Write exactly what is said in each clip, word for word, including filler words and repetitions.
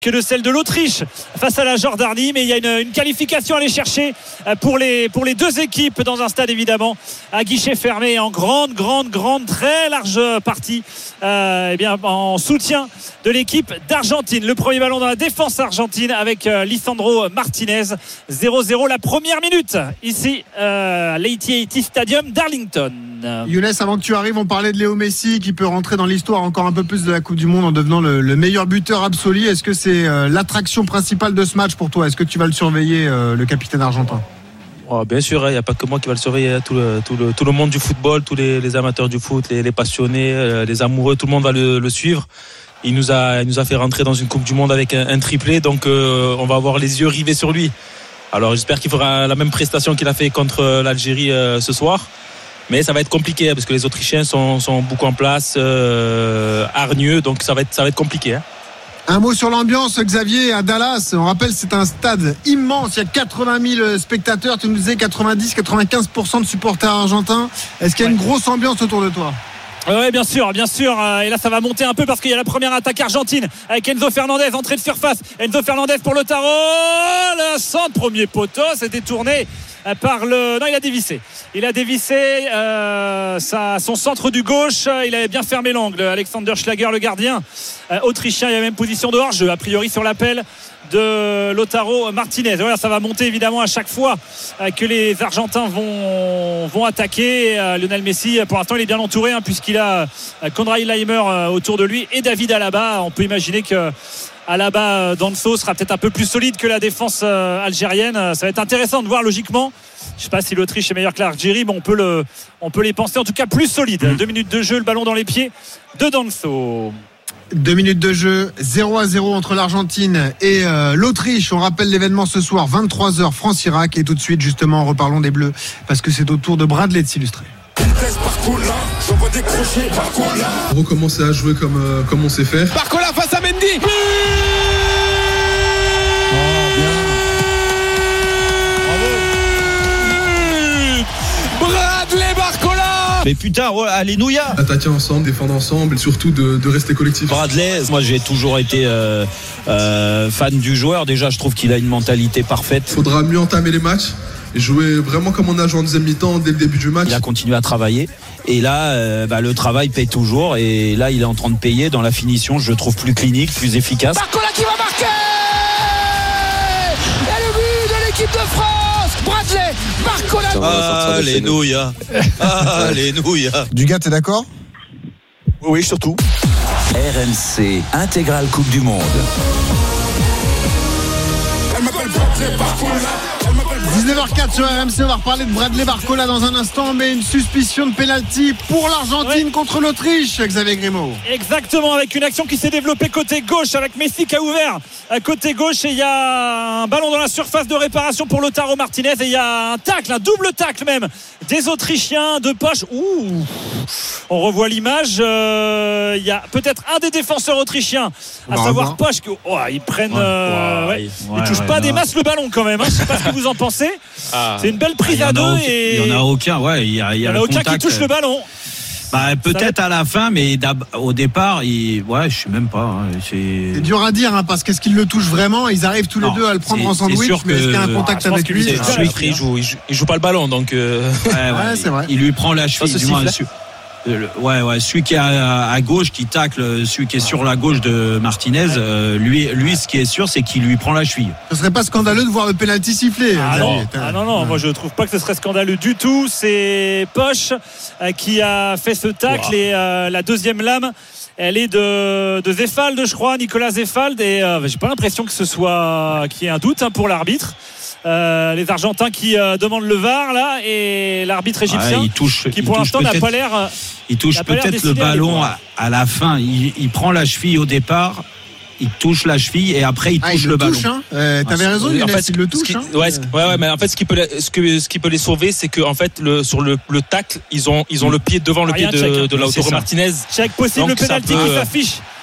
que de celle de l'Autriche face à la Jordanie, mais il y a une, une qualification à aller chercher pour les, pour les deux équipes dans un stade évidemment à guichet fermé en grande grande grande très large partie euh, eh bien, en soutien de l'équipe d'Argentine. Le premier ballon dans la défense argentine avec euh, Lisandro Martinez. Zéro zéro la première minute ici euh, à l'A T and T Stadium d'Arlington. Younes, avant que tu arrives, on parlait de Léo Messi qui peut rentrer dans l'histoire encore un peu plus de la Coupe du Monde en devenant le, le meilleur buteur absolu. Est-ce que c'est euh, l'attraction principale de ce match pour toi? Est-ce que tu vas le surveiller, euh, le capitaine argentin? Oh, bien sûr, il n'y a pas que moi qui va le surveiller. Tout le, tout le, tout le monde du football, tous les, les amateurs du foot, les, les passionnés, euh, les amoureux, tout le monde va le, le suivre. Il nous, a, il nous a fait rentrer dans une Coupe du Monde avec un, un triplé, donc euh, on va avoir les yeux rivés sur lui. Alors j'espère qu'il fera la même prestation qu'il a fait contre l'Algérie euh, ce soir. Mais ça va être compliqué parce que les Autrichiens sont, sont beaucoup en place, euh, hargneux, donc ça va être, ça va être compliqué. Hein. Un mot sur l'ambiance, Xavier, à Dallas. On rappelle, c'est un stade immense. Il y a quatre-vingt mille spectateurs. Tu nous disais quatre-vingt-dix à quatre-vingt-quinze pour cent de supporters argentins. Est-ce qu'il y a une grosse ambiance autour de toi? Oui, bien sûr, bien sûr. Et là, ça va monter un peu parce qu'il y a la première attaque argentine avec Enzo Fernandez, entrée de surface. Enzo Fernandez pour Lautaro. Le centre, premier poteau, c'est détourné par le. Non, il a dévissé. Il a dévissé euh, sa, son centre du gauche. Il avait bien fermé l'angle. Alexander Schlager, le gardien euh, autrichien, il y a même position de hors-jeu, a priori sur l'appel de Lautaro Martinez. Voilà, ça va monter évidemment à chaque fois que les Argentins vont, vont attaquer. Lionel Messi, pour l'instant, il est bien entouré hein, puisqu'il a Konrad Laimer autour de lui et David Alaba. On peut imaginer que Alaba Danso sera peut-être un peu plus solide que la défense algérienne. Ça va être intéressant de voir logiquement. Je ne sais pas si l'Autriche est meilleure que l'Algérie, mais on peut, le, on peut les penser en tout cas plus solides. Mmh. Deux minutes de jeu, le ballon dans les pieds de Danso. Deux minutes de jeu, zéro à zéro entre l'Argentine et euh, l'Autriche. On rappelle l'événement ce soir, vingt-trois heures, France-Irak. Et tout de suite, justement, reparlons des Bleus, parce que c'est au tour de Bradley de s'illustrer. On recommence à jouer comme, euh, comme on sait faire. Barcola face à Mendy. Oh, bien. Bravo. Bradley Barcola. Mais putain, allez nouilla. Attaquer ensemble, défendre ensemble et surtout de, de rester collectif. Bradley, moi j'ai toujours été euh, euh, fan du joueur. Déjà, je trouve qu'il a une mentalité parfaite. Il faudra mieux entamer les matchs et jouer vraiment comme on a joué en deuxième mi-temps dès le début du match. Il a continué à travailler et là, euh, bah, le travail paye toujours et là, il est en train de payer dans la finition. Je le trouve plus clinique, plus efficace. Barcola qui va marquer et le but de l'équipe de France. Bradley Barcola. Ah, les nouillas. Ah, les nouillas. Dugas, t'es d'accord? Oui, surtout. R M C Intégrale Coupe du Monde. dix-neuf heures quatre sur R M C, on va reparler de Bradley Barcola dans un instant, mais une suspicion de pénalty pour l'Argentine oui. contre l'Autriche, Xavier Grimaud. Exactement, avec une action qui s'est développée côté gauche, avec Messi qui a ouvert côté gauche, et il y a un ballon dans la surface de réparation pour Lautaro Martinez, et il y a un tacle, un double tacle même, des Autrichiens de poche. Ouh, on revoit l'image, euh, il y a peut-être un des défenseurs autrichiens, à savoir Poche, qui oh, ils prennent, ouais, euh, ouais, ouais, ils touchent ouais, pas ouais, des masses le ballon quand même, hein, je sais pas ce que vous en pensez. Ah. C'est une belle prise ah, à deux aucun, et il n'y en a aucun, ouais, il y a, il y a, il y en a aucun contact, qui touche le ballon. Bah, peut-être à la fin, mais au départ, il... ouais, je sais même pas. Hein, c'est... c'est dur à dire, hein, parce qu'est-ce qu'ils le touchent vraiment? Ils arrivent tous les non, deux à le prendre en sandwich, mais est-ce qu'il y a un contact ah, avec lui? C'est celui qui joue, il joue, il joue pas le ballon, donc. Euh... Ouais, ouais, ouais, c'est vrai. Il lui prend la cheville, du moins. Le, ouais, ouais, celui qui est à, à gauche, qui tacle, celui qui est sur la gauche de Martinez, euh, lui, lui, ce qui est sûr, c'est qu'il lui prend la cheville. Ce serait pas scandaleux de voir le penalty sifflé? Ah, non, ah non, non, ouais. Moi je trouve pas que ce serait scandaleux du tout. C'est Poche euh, qui a fait ce tacle wow. et euh, la deuxième lame, elle est de, de Zefald, je crois, Nicolas Zefald, et euh, j'ai pas l'impression que ce soit qu'il y ait un doute hein, pour l'arbitre. Euh, les Argentins qui euh, demandent le V A R là et l'arbitre égyptien ouais, il touche, qui pour il l'instant n'a pas l'air il touche peut-être le ballon à, à la fin il, il prend la cheville au départ, il touche la cheville et après il touche ah, il le, le ballon touche, hein. euh, t'avais raison, en fait, il le touche qui, hein. ouais, ouais, ouais mais en fait ce qui peut ce que ce qui peut les sauver, c'est que en fait le sur le, le tacle ils ont ils ont le pied devant le pied de, de Lautaro Martinez. Chaque possible penalty qui s'affiche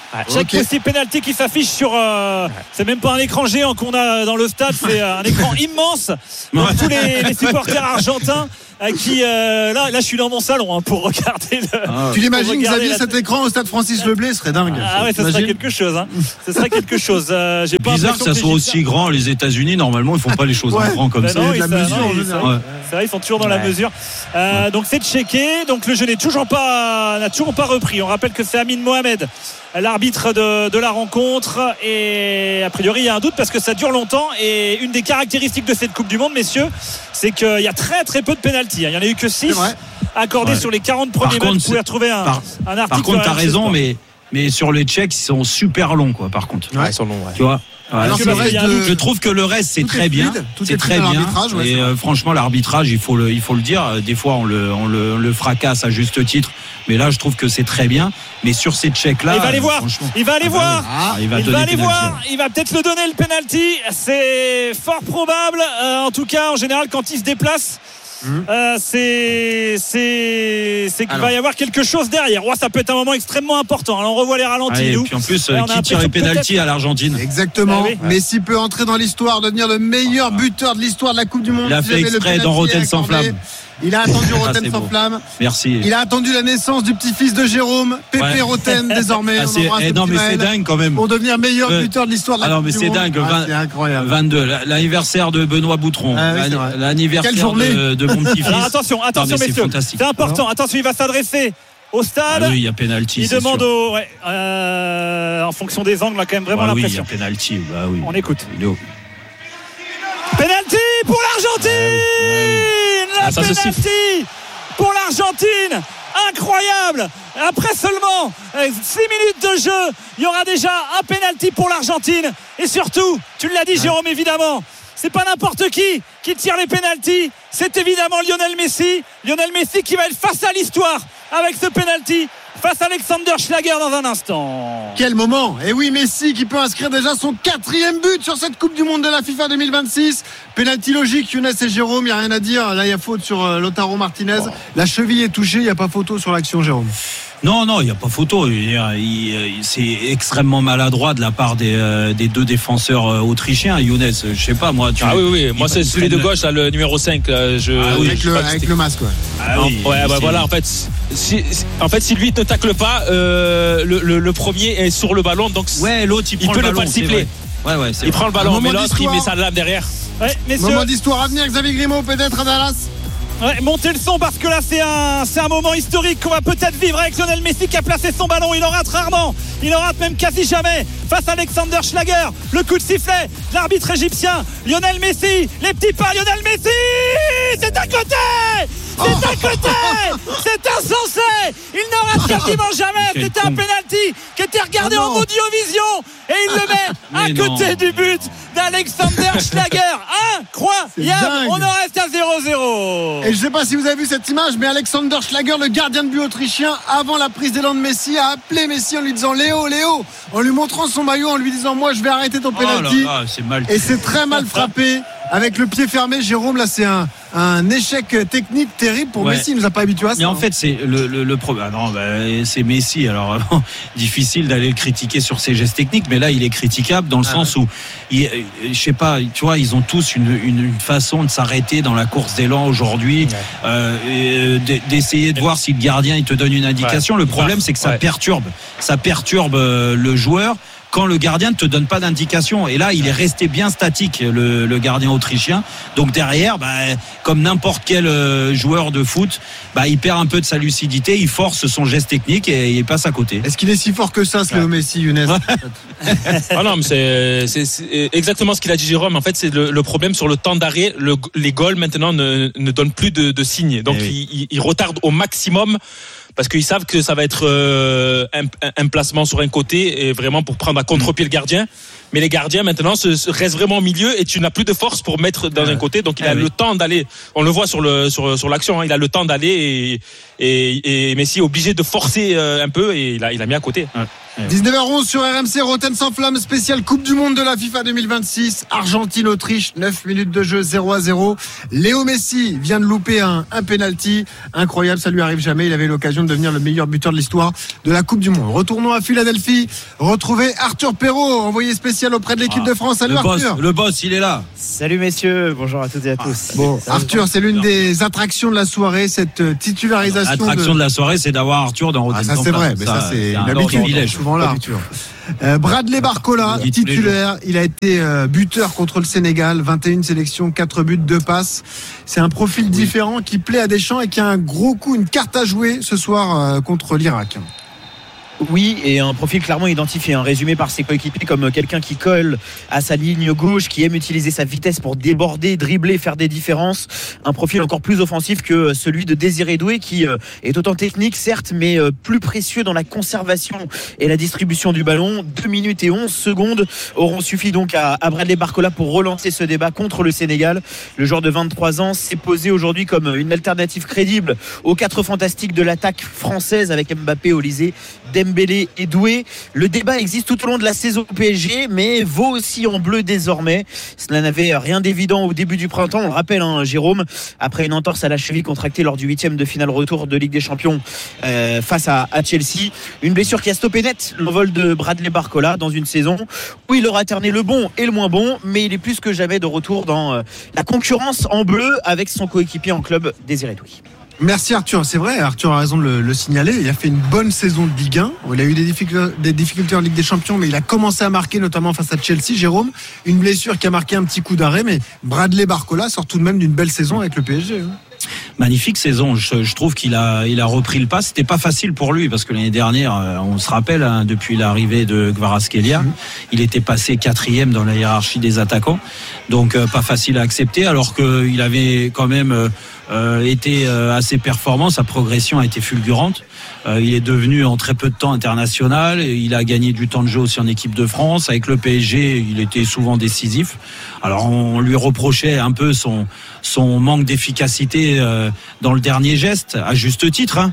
Ouais, chaque okay. possible penalty qui s'affiche sur euh, ouais. c'est même pas un écran géant qu'on a dans le stade, c'est un écran immense pour ouais. tous les, les supporters argentins euh, qui euh, là là je suis dans mon salon hein, pour regarder le, ah, tu l'imagines Xavier cet écran au stade Francis Leblay, ce serait dingue. Ah ouais, ça serait quelque chose hein. Ce serait quelque chose. Euh, j'ai pas bizarre que ça soit aussi grand. Les États-Unis normalement ils font pas les choses ouais. en grand comme ben ça. Non, la ça, mesure, non, ils, ouais. c'est vrai, ils sont toujours dans ouais. la mesure. Euh, ouais. Donc c'est checké. Donc le jeu n'est toujours pas n'a toujours pas repris. On rappelle que c'est Amin Mohamed, l'arbitre de, de la rencontre, et a priori il y a un doute parce que ça dure longtemps, et une des caractéristiques de cette Coupe du Monde, messieurs, c'est qu'il y a très très peu de pénaltys. Il n'y en a eu que six accordés ouais. sur les quarante premiers matchs. Vous pouvez retrouver un, par, un article. Par contre, tu as raison, mais, mais sur les Tchèques, ils sont super longs, quoi, par contre. Ouais, ils sont longs, ouais. Tu vois. Ouais, Alors, c'est vrai, de... Je trouve que le reste c'est tout très bien, c'est très bien. Ouais, et euh, franchement l'arbitrage, il faut le, il faut le dire. Des fois on le, on le, on le fracasse à juste titre, mais là je trouve que c'est très bien. Mais sur ces Tchèques là, il va aller voir. Il va aller ah, voir. Ah, il va, il va aller voir. Il va peut-être le donner le penalty. C'est fort probable. Euh, en tout cas, en général, quand il se déplace. Mmh. Euh, c'est c'est c'est qu'il Alors. va y avoir quelque chose derrière. Ouais, ça peut être un moment extrêmement important. Alors on revoit les ralentis. Ah, et puis en plus, euh, qui tire les pénaltys à l'Argentine. Exactement. Ah, oui. Messi peut entrer dans l'histoire, devenir le meilleur buteur de l'histoire de la Coupe du Monde. Il a fait exprès dans Rotten sans flamme. Il a attendu Roten ah, sans bon. flamme. Merci. Il a attendu la naissance du petit-fils de Jérôme, Pépé ouais. Roten désormais. Ah, c'est, eh, non mais c'est dingue quand même. Pour devenir meilleur euh, buteur de l'histoire de la alors, Coupe mais c'est du dingue. Monde. vingt, ah, c'est incroyable. vingt-deux, l'anniversaire de Benoît Boutron, ah, oui, l'anniversaire de, de mon petit-fils. Alors, attention, attention non, messieurs, c'est, c'est important. Alors attention, il va s'adresser au stade. Ah oui, il y a pénalty. Il demande au, ouais, euh, en fonction des angles, on a quand même vraiment bah l'impression. Oui, il y a pénalty. Bah oui. On écoute. Penalty pour l'Argentine. La penalty pour l'Argentine, incroyable. Après seulement six minutes de jeu, il y aura déjà un penalty pour l'Argentine. Et surtout, tu l'as dit Jérôme, évidemment, c'est pas n'importe qui qui tire les penaltys, c'est évidemment Lionel Messi. Lionel Messi qui va être face à l'histoire avec ce penalty, face à Alexander Schlager dans un instant. Quel moment! Et oui, Messi qui peut inscrire déjà son quatrième but sur cette Coupe du Monde de la FIFA deux mille vingt-six. Penalty logique, Younes et Jérôme, il n'y a rien à dire. Là, il y a faute sur euh, Lautaro Martinez. Oh. La cheville est touchée, il n'y a pas photo sur l'action, Jérôme. Non, non, il n'y a pas photo. Il, il, il, c'est extrêmement maladroit de la part des, euh, des deux défenseurs euh, autrichiens. Younes, je sais pas, moi. Tu ah oui, oui, moi c'est celui de gauche, là, le numéro cinq. Là, je, ah, oui, avec je le, avec le masque, ouais. Ah, non, oui, ouais, bah, voilà, en fait, si, en fait, si lui ne tacle pas, euh, le, le, le premier est sur le ballon, donc ouais, l'autre il, il prend peut le ballon, ne pas le siffler. Ouais, ouais, il prend le ballon, mais l'autre il met sa lame derrière. Ouais, messieurs. Moment d'histoire à venir, Xavier Grimaud, peut-être à Dallas. Ouais, montez le son parce que là c'est un, c'est un moment historique qu'on va peut-être vivre avec Lionel Messi qui a placé son ballon. Il en rate rarement, il en rate même quasi jamais face à Alexander Schlager. Le coup de sifflet, l'arbitre égyptien, Lionel Messi, les petits pas, Lionel Messi, c'est à côté, c'est à côté, c'est insensé. Il n'en rate quasiment jamais. C'était un penalty qui était regardé oh en audiovision et il le met à côté non. du but d'Alexander Schlager. Incroyable. On en reste à zéro zéro. Et je ne sais pas si vous avez vu cette image, mais Alexander Schlager, le gardien de but autrichien, avant la prise d'élan de Messi, a appelé Messi en lui disant Léo, Léo, en lui montrant son maillot, en lui disant moi je vais arrêter ton penalty. Oh là là, c'est mal. Et c'est très mal frappé. Avec le pied fermé, Jérôme, là c'est un, un échec technique terrible pour ouais. Messi, il nous a pas habitués à ça. Mais en fait c'est le, le, le problème. Ah non, bah, c'est Messi, alors difficile d'aller le critiquer sur ses gestes techniques, mais là il est critiquable dans le ah sens ouais. où il, je sais pas, tu vois, ils ont tous une, une, une façon de s'arrêter dans la course d'élan aujourd'hui, ouais. euh, d'essayer de voir si le gardien il te donne une indication. Ouais. Le problème c'est que ça ouais. perturbe, ça perturbe le joueur quand le gardien ne te donne pas d'indication. Et là, il est resté bien statique, le, le gardien autrichien. Donc derrière, bah, comme n'importe quel euh, joueur de foot, bah, il perd un peu de sa lucidité, il force son geste technique et il passe à côté. Est-ce qu'il est si fort que ça, ce Léo Messi, Younes? Ah non, mais c'est, c'est, c'est exactement ce qu'il a dit Jérôme. En fait, c'est le, le problème sur le temps d'arrêt. Le, les goals maintenant ne, ne donnent plus de, de signes. Donc, oui. ils, ils retardent au maximum. Parce qu'ils savent que ça va être euh, un, un placement sur un côté et vraiment pour prendre à contre-pied le gardien. Mais les gardiens maintenant se, se restent vraiment au milieu et tu n'as plus de force pour mettre dans ouais. un côté. Donc il a ah, le oui. temps d'aller. On le voit sur le sur sur l'action. Hein, il a le temps d'aller et et, et Messi est obligé de forcer euh, un peu et il a il a mis à côté. Ouais. dix-neuf heures onze sur R M C, Rotten sans flamme, spécial Coupe du Monde de la FIFA deux mille vingt-six. Argentine-Autriche, neuf minutes de jeu, zéro à zéro. Léo Messi vient de louper un, un penalty. Incroyable, ça lui arrive jamais. Il avait l'occasion de devenir le meilleur buteur de l'histoire de la Coupe du Monde. Retournons à Philadelphie. Retrouver Arthur Perrault, envoyé spécial auprès de l'équipe ah, de France. Salut le Arthur. Boss, le boss, il est là. Salut messieurs, bonjour à toutes et à tous. Ah, bon, Arthur, c'est l'une des attractions de la soirée, cette titularisation. L'attraction de... de la soirée, c'est d'avoir Arthur dans Rotten. Ah, ça c'est vrai, mais ça, ça c'est un privilège. Souvent là, Arthur. Euh, Bradley Barcola, titulaire, il a été euh, buteur contre le Sénégal, vingt et une sélections, quatre buts, deux passes. C'est un profil oui. différent qui plaît à Deschamps et qui a un gros coup, une carte à jouer ce soir euh, contre l'Irak. Oui, et un profil clairement identifié, hein, résumé par ses coéquipiers comme quelqu'un qui colle à sa ligne gauche, qui aime utiliser sa vitesse pour déborder, dribbler, faire des différences. Un profil encore plus offensif que celui de Désiré Doué, qui euh, est autant technique, certes, mais euh, plus précieux dans la conservation et la distribution du ballon. deux minutes et onze secondes auront suffi donc à, à Bradley Barcola pour relancer ce débat contre le Sénégal. Le joueur de vingt-trois ans s'est posé aujourd'hui comme une alternative crédible aux quatre fantastiques de l'attaque française avec Mbappé, Olysée, Dembélé et Doué. Le débat existe tout au long de la saison au P S G, mais vaut aussi en bleu désormais. Cela n'avait rien d'évident au début du printemps. On le rappelle, hein, Jérôme, après une entorse à la cheville contractée lors du huitième de finale retour de Ligue des Champions euh, face à, à Chelsea. Une blessure qui a stoppé net l'envol de Bradley Barcola dans une saison où il aura alterné le bon et le moins bon, mais il est plus que jamais de retour dans euh, la concurrence en bleu avec son coéquipier en club, Désiré Doué. Merci Arthur, c'est vrai, Arthur a raison de le, le signaler, il a fait une bonne saison de Ligue un, il a eu des difficultés, des difficultés en Ligue des Champions, mais il a commencé à marquer notamment face à Chelsea. Jérôme, une blessure qui a marqué un petit coup d'arrêt, mais Bradley Barcola sort tout de même d'une belle saison avec le P S G. Hein. Magnifique saison, je, je trouve qu'il a, il a repris le pas. C'était pas facile pour lui parce que l'année dernière, on se rappelle, hein, depuis l'arrivée de Kvaratskhelia, mmh. il était passé quatrième dans la hiérarchie des attaquants, donc euh, pas facile à accepter, alors qu'il avait quand même euh, euh, été euh, assez performant. Sa progression a été fulgurante. Euh, il est devenu en très peu de temps international. Il a gagné du temps de jeu aussi en équipe de France. Avec le P S G, il était souvent décisif. Alors on lui reprochait un peu son son manque d'efficacité euh, dans le dernier geste, à juste titre. Hein.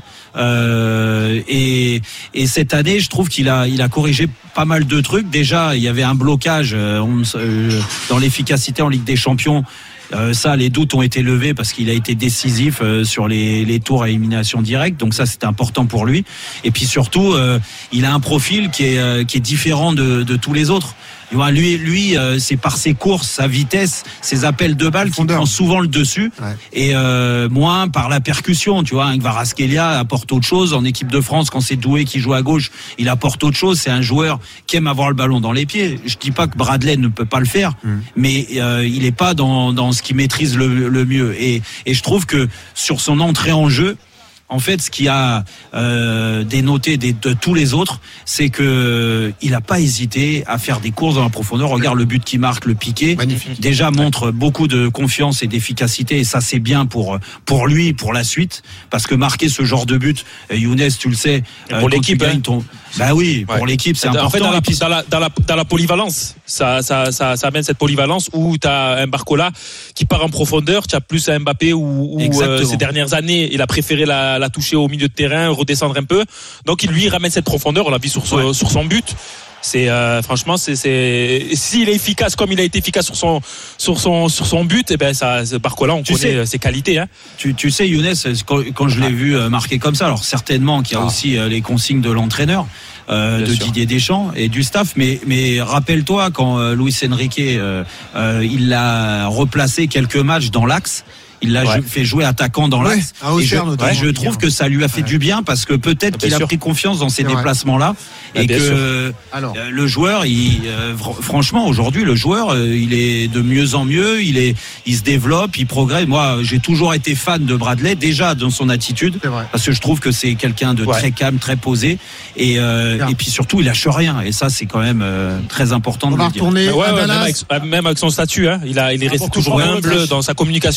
Euh, et, et cette année, je trouve qu'il a il a corrigé pas mal de trucs. Déjà, il y avait un blocage euh, on, euh, dans l'efficacité en Ligue des Champions. Euh, ça, les doutes ont été levés parce qu'il a été décisif euh, sur les, les tours à élimination directe. Donc ça, c'était important pour lui. Et puis surtout, euh, il a un profil qui est, euh, qui est différent de, de tous les autres. Lui, lui euh, c'est par ses courses, sa vitesse, ses appels de balles qui prend souvent le dessus, ouais. et euh, moins par la percussion. Tu vois, Kvaratskhelia apporte autre chose. En équipe de France, quand c'est Doué qui joue à gauche, il apporte autre chose. C'est un joueur qui aime avoir le ballon dans les pieds. Je dis pas que Bradley ne peut pas le faire, mmh. mais euh, il est pas dans, dans ce qu'il maîtrise le, le mieux. Et, et je trouve que sur son entrée en jeu, en fait, ce qui a euh, dénoté des, de tous les autres, c'est que il n'a pas hésité à faire des courses dans la profondeur. Regarde le but qui marque, le piqué. Magnifique. Déjà montre beaucoup de confiance et d'efficacité, et ça c'est bien pour pour lui, pour la suite, parce que marquer ce genre de but, Younes, tu le sais, pour euh, l'équipe, hein. ton... bah oui, pour ouais. l'équipe c'est important. En fait, dans la, dans la, dans la, dans la polyvalence, ça, ça, ça, ça amène cette polyvalence où tu as un Barcola qui part en profondeur, tu as plus un Mbappé où, où euh, ces dernières années, il a préféré la la toucher au milieu de terrain, redescendre un peu. Donc il lui ramène cette profondeur. On l'a vu sur, ouais. sur son but. C'est euh, franchement, c'est, c'est s'il est efficace comme il a été efficace sur son sur son sur son but, et eh ben ça, Barcola, on tu connaît sais, ses qualités. Hein. Tu tu sais, Younes, quand, quand je l'ai vu marquer comme ça, alors certainement qu'il y a ah. aussi les consignes de l'entraîneur. Euh, de sûr. Didier Deschamps et du staff, mais mais rappelle-toi quand euh, Luis Enrique euh, euh, il l'a replacé quelques matchs dans l'axe. Il l'a ouais. fait jouer attaquant dans l'axe. Ouais, et je, ouais, je trouve que ça lui a fait ouais. du bien parce que peut-être bien qu'il sûr. a pris confiance dans ces c'est déplacements-là vrai. et bien que Alors. le joueur, il, euh, franchement, aujourd'hui, le joueur, euh, il est de mieux en mieux. Il est, il se développe, il progresse. Moi, j'ai toujours été fan de Bradley, déjà dans son attitude, parce que je trouve que c'est quelqu'un de ouais. très calme, très posé, et euh, et puis surtout, il lâche rien. Et ça, c'est quand même euh, très important. On de va le dire. retourner ouais, ouais, même, avec, même avec son statut, hein, il a, il est resté toujours humble dans sa communication. Et tout.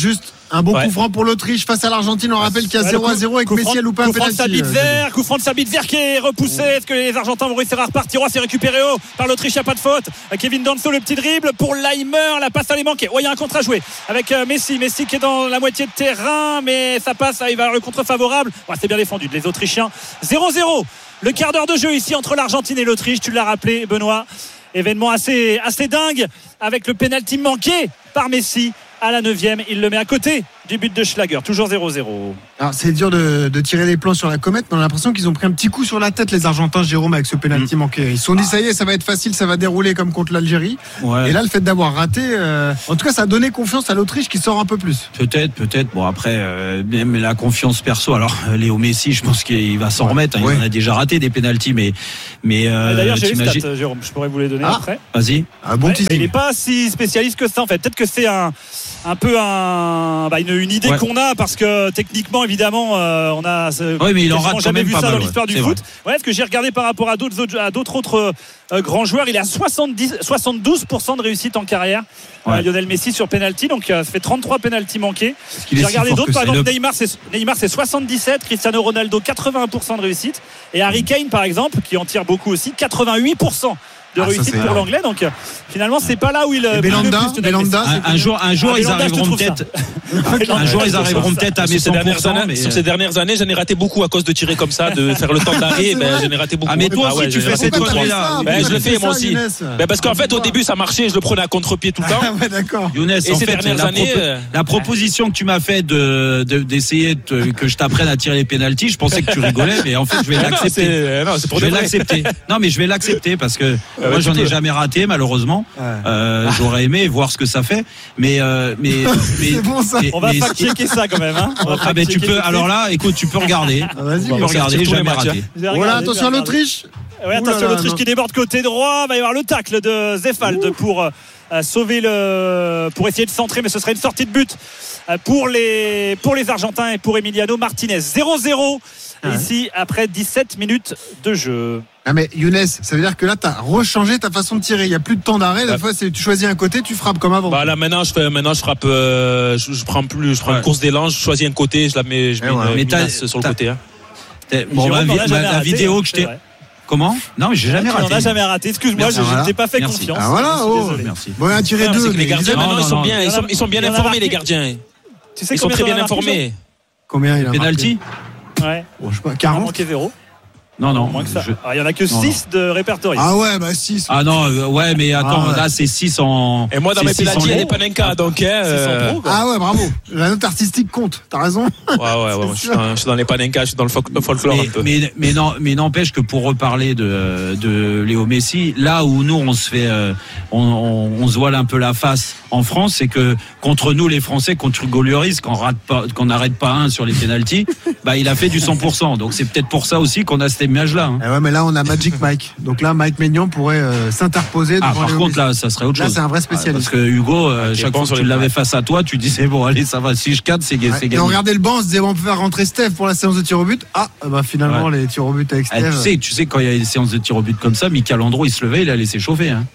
juste un bon Ouais. coup franc pour l'Autriche face à l'Argentine. On rappelle qu'il y a Ouais, zéro le à coup- zéro avec coup Messi franc- a loupé un coup franc de penalty. Sabitzer, coup franc de Sabitzer qui est repoussé. Est-ce que les Argentins vont réussir à repartir? Oh, c'est récupéré haut par l'Autriche, il n'y a pas de faute. Kevin Danso, le petit dribble pour Leimer, la passe allait manquer. Oh, il y a un contre à jouer avec euh, Messi. Messi qui est dans la moitié de terrain, mais ça passe, il va avoir le contre favorable. Ouais, c'est bien défendu les Autrichiens. zéro zéro. Le quart d'heure de jeu ici entre l'Argentine et l'Autriche. Tu l'as rappelé, Benoît. Événement assez, assez dingue avec le pénalty manqué par Messi à la neuvième. Il le met à côté du but de Schlager. Toujours zéro zéro. Alors c'est dur de, de tirer les plans sur la comète, mais on a l'impression qu'ils ont pris un petit coup sur la tête les Argentins, Jérôme, avec ce pénalty Mmh. manqué. Ils se sont dit ça y est, ça va être facile, ça va dérouler comme contre l'Algérie. Ouais. Et là, le fait d'avoir raté, euh, en tout cas, ça a donné confiance à l'Autriche qui sort un peu plus. Peut-être, peut-être. Bon, après, euh, même la confiance perso. Alors, euh, Léo Messi, je pense qu'il va s'en Ouais. remettre. hein. Il Ouais. en a déjà raté des pénaltys, mais, mais euh, D'ailleurs, j'ai les t'imagines- stats, Jérôme. Je pourrais vous les donner Ah. après. Vas-y. Un bon Ouais, teasing. mais il n'est pas si spécialiste que ça en fait. Peut-être que c'est un, un peu un, bah, une, une idée Ouais. qu'on a parce que techniquement évidemment euh, on a euh, Ouais, mais il en quasiment rate quand jamais même vu pas ça mal, dans ouais. l'histoire du C'est foot. Ouais, parce que j'ai regardé par rapport à d'autres autres- à d'autres autres euh, grands joueurs, il est à soixante-dix, soixante-douze pour cent de réussite en carrière. Ouais. euh, Lionel Messi sur penalty, donc euh, ça fait trente-trois penalty manqués. qu'il est J'ai si regardé fort d'autres, que par ça. exemple Le- Neymar c'est, Neymar c'est soixante-dix-sept, Cristiano Ronaldo quatre-vingts pour cent de réussite et Harry Kane par exemple qui en tire beaucoup aussi quatre-vingt-huit pour cent de Ah, ça, réussite c'est pour énorme. l'anglais. Donc euh, finalement c'est pas là où il Et brille le Belanda, plus, Lionel Belanda, Messi. Un, un jour, un jour, Ah, ils Belanda, je te arriveront trouve peut-être. Un jour, ils je te arriveront trouve peut-être à Sur mes ces, cent pour dernières cent. années, mais, sur ces dernières années, j'en ai raté beaucoup à cause de tirer comme ça, de faire le temps d'arrêt. Ben, j'en ai raté beaucoup. Ah, mais toi aussi, ouais, tu j'en ai fais raté cette beaucoup. Pourquoi t'as fait connerie-là. ça Ben, Pourquoi je t'as le fait fais ça, moi aussi. Younes Ben, parce qu'en fait, au début, ça marchait, je le prenais à contre-pied tout le temps. Ah ouais, d'accord. Younes, Et en ces fait, dernières la, années, propo- euh, la proposition que tu m'as faite de, de- d'essayer de te- que je t'apprenne à tirer les pénaltys, je pensais que tu rigolais, mais en fait, je vais Non, l'accepter. c'est, non, c'est pour Je de vais vrai. l'accepter. Non, mais je vais l'accepter parce que moi, ouais, j'en tu ai peux. jamais raté, malheureusement. Ouais. Euh, j'aurais aimé voir ce que ça fait, mais euh, mais, mais C'est bon, ça. mais- On va mais- fact-checker ça quand même. Hein. On va Ah ben tu fact-checker tout peux. de suite. Alors là, écoute, tu peux regarder. Ah, vas-y, Tu peux on va regarder, sortir tous les jamais matchs, raté. Je vais Voilà, regarder, attention à je vais regarder. l'Autriche. Ouais, attention, Ouh là là, l'Autriche non. qui déborde côté droit. Va y avoir le tacle de Zefald pour euh, sauver le, pour essayer de centrer, mais ce serait une sortie de but euh, pour les, pour les Argentins et pour Emiliano Martinez. zéro zéro Ah ouais. ici après dix-sept minutes de jeu. Ah mais Younes, ça veut dire que là t'as rechangé ta façon de tirer. Il y a plus de temps d'arrêt. La Ouais. fois c'est tu choisis un côté, tu frappes comme avant. Bah là maintenant je fais maintenant je frappe euh, je, je prends plus je prends Ouais. une course d'élan, je choisis un côté, je la mets je Eh mets ouais. une, Mais une t'as- minace sur le t'as- côté hein. T'es- Bon, Jérôme ma, n'en a vi- jamais ma- la raté, vidéo hein, que je c'est t'ai. vrai. Comment? Non, mais j'ai jamais Tu n'en raté. as jamais raté. Excuse-moi, Merci, je voilà. ne t'ai pas fait Merci. confiance. Ah voilà, Je suis oh. désolé. Merci. Bon, un tiré Non, deux. c'est que les mais gardiens évidemment. maintenant non, ils sont non, bien il y ils en a- sont, ils sont bien il y en a informés marqué. les gardiens. Tu sais Ils sont combien très t'en as bien marqué, informés. Combien il a Penalty? Ouais. Bon, je sais pas, Il en a quarante. manqué zéro. Non, non. Moins que ça. je- Ah, il y en a que Non, six de répertoriés. Ah ouais, bah six. Ah non, euh, ouais, mais attends, Ah ouais. là c'est six en. Et moi dans c'est mes six en pénaltys il y a ligne. des panenka donc hein, euh, pro, quoi. Ah ouais, bravo. La note artistique compte. T'as raison. ouais ouais ouais, moi, je, suis dans, je suis dans les panenka, je suis dans le folk- folklore un Mais, peu. mais, mais non, mais n'empêche que pour reparler de, de Léo Messi, là où nous on se fait, euh, on, on, on se voile un peu la face en France, c'est que contre nous les Français, contre Hugo Lloris, qu'on rate pas, qu'on n'arrête pas un sur les pénaltys, bah il a fait du cent pour cent. Donc c'est peut-être pour ça aussi qu'on a cette image-là. Hein. Ah ouais, mais là on a Magic Mike. Donc là, Mike Maignan pourrait euh, s'interposer. Ah, devant par Léo contre Messi. là, ça serait autre Là, chose. c'est un vrai Ah, spécialiste. Parce que Hugo, euh, Ah, qui est chaque bon fois sur que tu les l'avais points. face à toi, tu disais bon allez ça va, si je cadre c'est Ouais, c'est et gagné. on regardait le banc, on se disait on peut faire rentrer Steph pour la séance de tir au but. Ah, bah finalement Ouais. les tirs au but avec Ah, Steph. tu sais, tu sais quand il y a des séances de tir au but comme ça, Michael Andro il se levait, il allait s'échauffer. Hein.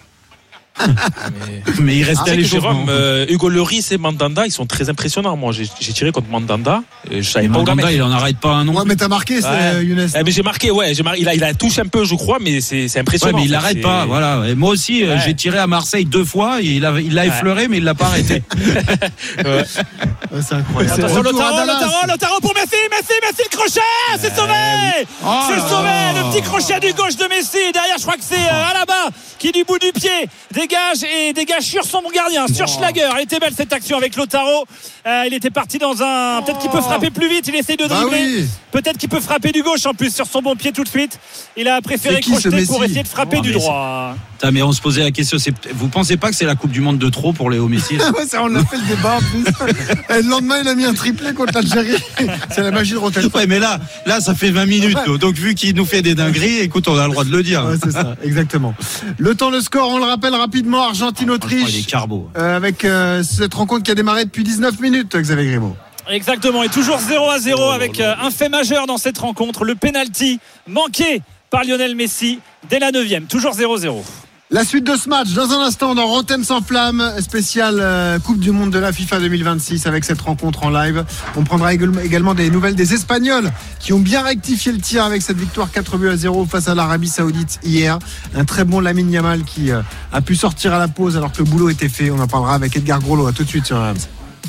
Mais- Mais il restait Ah, à Tu sais que l'échauffement. Jérôme, euh, Hugo Lloris et Mandanda, ils sont très impressionnants. Moi, j'ai, j'ai tiré contre Mandanda. Et je savais Et pas où la Mandanda, mettre. il en arrête pas un nom. Ouais, mais t'as marqué, c'est Ouais. euh, Younes. Eh, mais j'ai marqué, ouais, j'ai marqué, il a, il a touché un peu, je crois, mais c'est, c'est Ouais, impressionnant. mais il en fait, l'arrête c'est- pas, voilà. Et moi aussi, euh, Ouais. j'ai tiré à Marseille deux fois, et il a, il l'a Ouais. effleuré, mais il l'a pas arrêté. Ouais. Ouais, c'est incroyable. Attention, Retour à Lautaro, Dallas. Lautaro, Lautaro pour Messi, Messi, Messi, le crochet, c'est sauvé, Oh c'est là sauvé, là. le petit crochet du gauche de Messi. Derrière, je crois que c'est euh, Alaba qui du bout du pied dégage et dégage sur son gardien, sur Schlager. Elle était belle cette action avec Lautaro. Euh, il était parti dans un. Peut-être qu'il peut frapper plus vite. Il essaye de Bah dribbler. oui. Peut-être qu'il peut frapper du gauche en plus sur son bon pied tout de suite. Il a préféré C'est qui, ce crocheter pour Messi essayer de frapper Oh, du mais droit. Putain, mais on se posait la question, c'est, vous pensez pas que c'est la Coupe du Monde de trop pour Léo Messi? Ah ouais, ça, on l'a fait le débat en plus. Et le lendemain, il a mis un triplé contre l'Algérie. C'est la magie de Rotel. Ouais, mais là, là, ça fait vingt minutes. Ouais. Donc, vu qu'il nous fait des dingueries, écoute, on a le droit de le dire. Ouais, c'est ça, exactement. Le temps, le score, on le rappelle rapidement. Franchement, il est Argentine-Autriche. carbo. Euh, avec euh, cette rencontre qui a démarré depuis dix-neuf minutes, Xavier Grimaud. Exactement, et toujours zéro à zéro avec euh, un fait majeur dans cette rencontre, le penalty manqué par Lionel Messi dès la neuvième, toujours zéro zéro. La suite de ce match, dans un instant, dans Rotten sans flamme, spécial euh, Coupe du Monde de la FIFA deux mille vingt-six avec cette rencontre en live. On prendra également des nouvelles des Espagnols qui ont bien rectifié le tir avec cette victoire quatre buts à zéro face à l'Arabie Saoudite hier. Un très bon Lamine Yamal qui euh, a pu sortir à la pause alors que le boulot était fait. On en parlera avec Edgar Groslo. À tout de suite sur R M C.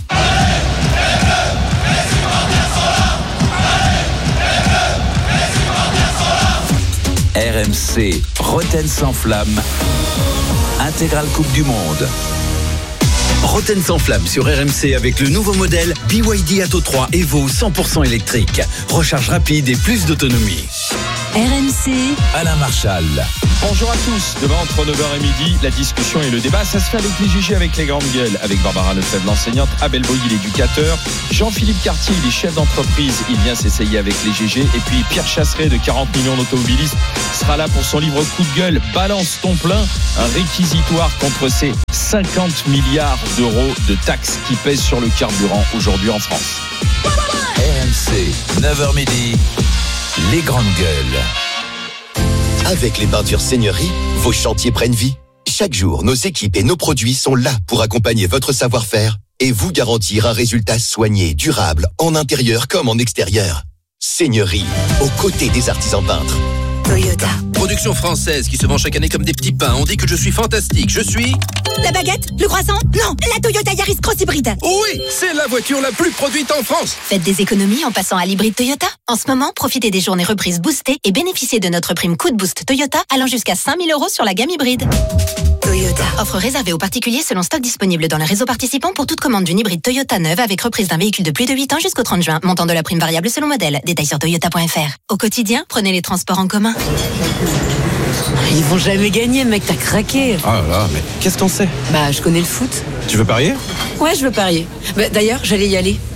R M C, Rotten sans flamme, intégrale Coupe du Monde. Rotten sans flamme sur R M C avec le nouveau modèle B Y D Atto trois Evo cent pour cent électrique. Recharge rapide et plus d'autonomie. R M C, Alain Marchal. Bonjour à tous. Demain, entre neuf heures et midi, la discussion et le débat, ça se fait avec les G G, avec les grandes gueules, avec Barbara Lefebvre, l'enseignante, Abel Boilly, l'éducateur, Jean-Philippe Cartier, il est chef d'entreprise, il vient s'essayer avec les G G, et puis Pierre Chasseret de quarante millions d'automobilistes sera là pour son livre coup de gueule, Balance ton plein, un réquisitoire contre ces cinquante milliards d'euros de taxes qui pèsent sur le carburant aujourd'hui en France. R M C, neuf heures midi, les grandes gueules. Avec les peintures Seigneurie, vos chantiers prennent vie. Chaque jour, nos équipes et nos produits sont là pour accompagner votre savoir-faire et vous garantir un résultat soigné, durable, en intérieur comme en extérieur. Seigneurie, aux côtés des artisans peintres. Toyota. Production française qui se vend chaque année comme des petits pains. On dit que je suis fantastique. Je suis... La baguette? Le croissant? Non, la Toyota Yaris Cross Hybride. Oui, c'est la voiture la plus produite en France. Faites des économies en passant à l'hybride Toyota. En ce moment, profitez des journées reprises boostées et bénéficiez de notre prime coup de boost Toyota allant jusqu'à cinq mille euros sur la gamme hybride. Toyota. Offre réservée aux particuliers selon stock disponible dans le réseau participant pour toute commande d'une hybride Toyota neuve avec reprise d'un véhicule de plus de huit ans jusqu'au trente juin. Montant de la prime variable selon modèle. Détails sur toyota point f r. Au quotidien, prenez les transports en commun. Ils vont jamais gagner, mec, t'as craqué. Ah là là, mais qu'est-ce qu'on sait? Bah, je connais le foot. Tu veux parier? Ouais, je veux parier. Bah, d'ailleurs, j'allais y aller.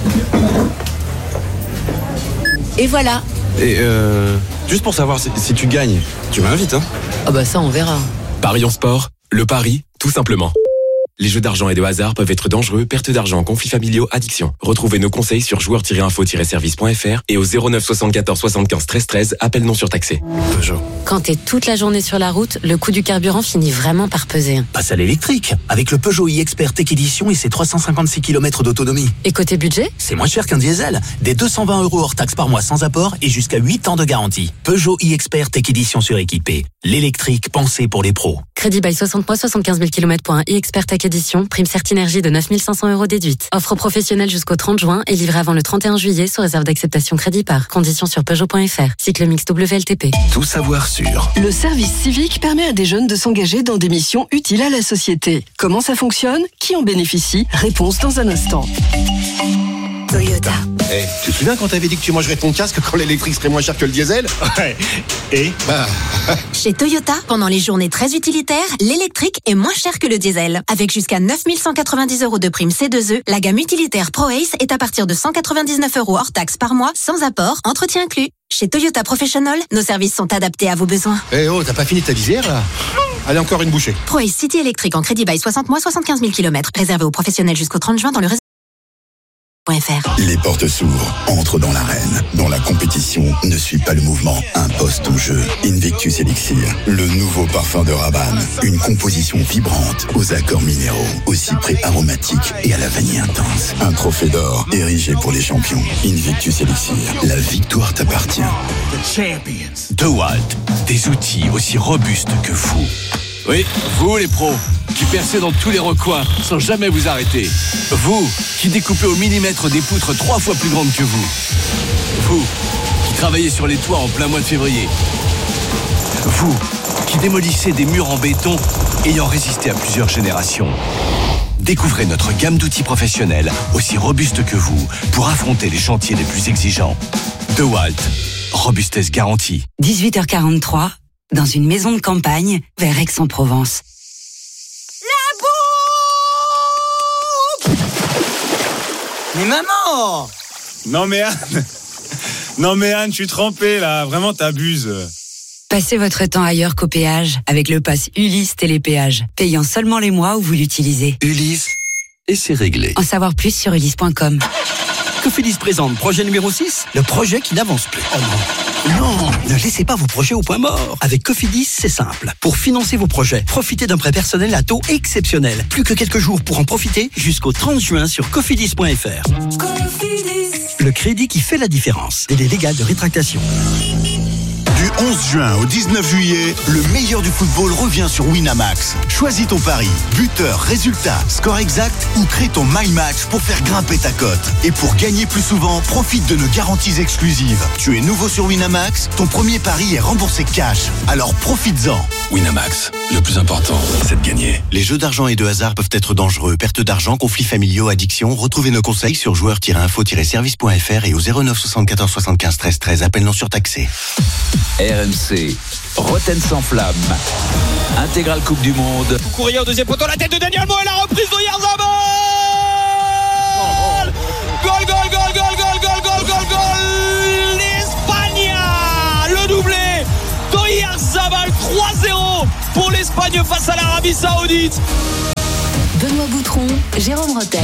Et voilà. Et euh... juste pour savoir si, si tu gagnes, tu m'invites, hein? Ah bah ça, on verra. Parions sport, le pari, tout simplement. Les jeux d'argent et de hasard peuvent être dangereux, perte d'argent, conflits familiaux, addiction. Retrouvez nos conseils sur joueurs tiret info tiret service point f r et au zéro neuf soixante-quatorze soixante-quinze treize treize, appel non surtaxé. Peugeot. Quand t'es toute la journée sur la route, le coût du carburant finit vraiment par peser. Passe à l'électrique, avec le Peugeot e-Expert Tech Edition et ses trois cent cinquante-six kilomètres d'autonomie. Et côté budget? C'est moins cher qu'un diesel. Des deux cent vingt euros hors taxe par mois sans apport et jusqu'à huit ans de garantie. Peugeot e-Expert Tech Edition suréquipé. L'électrique pensé pour les pros. Crédit bail soixante mois, soixante-quinze mille kilomètres pour un e-Expert Tech Edition. Prime Certinergie de neuf mille cinq cents euros déduite. Offre professionnelle jusqu'au trente juin et livrée avant le trente et un juillet sous réserve d'acceptation crédit par. Conditions sur Peugeot point f r. Cycle mix W L T P. Tout savoir sur. Le service civique permet à des jeunes de s'engager dans des missions utiles à la société. Comment ça fonctionne? Qui en bénéficie? Réponse dans un instant. Toyota. Eh, hey, tu te souviens quand t'avais dit que tu mangerais ton casque quand l'électrique serait moins cher que le diesel? Ouais. Et bah... Chez Toyota, pendant les journées très utilitaires, l'électrique est moins cher que le diesel. Avec jusqu'à neuf mille cent quatre-vingt-dix euros de prime C deux E, la gamme utilitaire ProAce est à partir de cent quatre-vingt-dix-neuf euros hors taxe par mois, sans apport, entretien inclus. Chez Toyota Professional, nos services sont adaptés à vos besoins. Eh hey oh, t'as pas fini ta visière là? Allez, encore une bouchée. ProAce City électrique en crédit bail soixante mois, soixante-quinze mille kilomètres. Réservé aux professionnels jusqu'au trente juin dans le réseau. Les portes s'ouvrent, entre dans l'arène. Dans la compétition, ne suis pas le mouvement, impose ton jeu. Invictus Elixir, le nouveau parfum de Rabanne. Une composition vibrante, aux accords minéraux, aux cyprès aromatiques et à la vanille intense. Un trophée d'or, érigé pour les champions. Invictus Elixir, la victoire t'appartient. DeWalt, des outils aussi robustes que vous. Oui, vous les pros, qui percez dans tous les recoins sans jamais vous arrêter. Vous, qui découpez au millimètre des poutres trois fois plus grandes que vous. Vous, qui travaillez sur les toits en plein mois de février. Vous, qui démolissez des murs en béton ayant résisté à plusieurs générations. Découvrez notre gamme d'outils professionnels aussi robustes que vous pour affronter les chantiers les plus exigeants. DeWalt, robustesse garantie. dix-huit heures quarante-trois, dans une maison de campagne vers Aix-en-Provence. La bouffe! Mais maman! Non mais Anne, non mais Anne, je suis trempé là, vraiment t'abuses. Passez votre temps ailleurs qu'au péage avec le pass Ulysse Télépéage, payant seulement les mois où vous l'utilisez. Ulysse, et c'est réglé. En savoir plus sur ulysse point com. Cofidis présente projet numéro six, le projet qui n'avance plus. Oh non. Non, ne laissez pas vos projets au point mort. Avec Cofidis, c'est simple. Pour financer vos projets, profitez d'un prêt personnel à taux exceptionnel. Plus que quelques jours pour en profiter jusqu'au trente juin sur cofidis point f r. Cofidis. Le crédit qui fait la différence. Délai légal de rétractation. Du onze juin au dix-neuf juillet, le meilleur du football revient sur Winamax. Choisis ton pari, buteur, résultat, score exact ou crée ton My Match pour faire grimper ta cote. Et pour gagner plus souvent, profite de nos garanties exclusives. Tu es nouveau sur Winamax, ton premier pari est remboursé cash. Alors profites-en. Winamax, le plus important, c'est de gagner. Les jeux d'argent et de hasard peuvent être dangereux. Perte d'argent, conflits familiaux, addiction. Retrouvez nos conseils sur joueurs tiret info tiret service point f r et au zéro neuf soixante-quatorze soixante-quinze treize treize. Appel non surtaxé. R M C, Rotten sans flamme. Intégrale Coupe du Monde. Courrier au deuxième poteau, la tête de Daniel Mo et la reprise d'Oyarzabal. Goal, goal, goal, goal, goal, goal, goal, goal, goal. L'Espagne, le doublé d'Oyarzabal, trois zéro pour l'Espagne face à l'Arabie Saoudite. Benoît Boutron, Jérôme Rotten.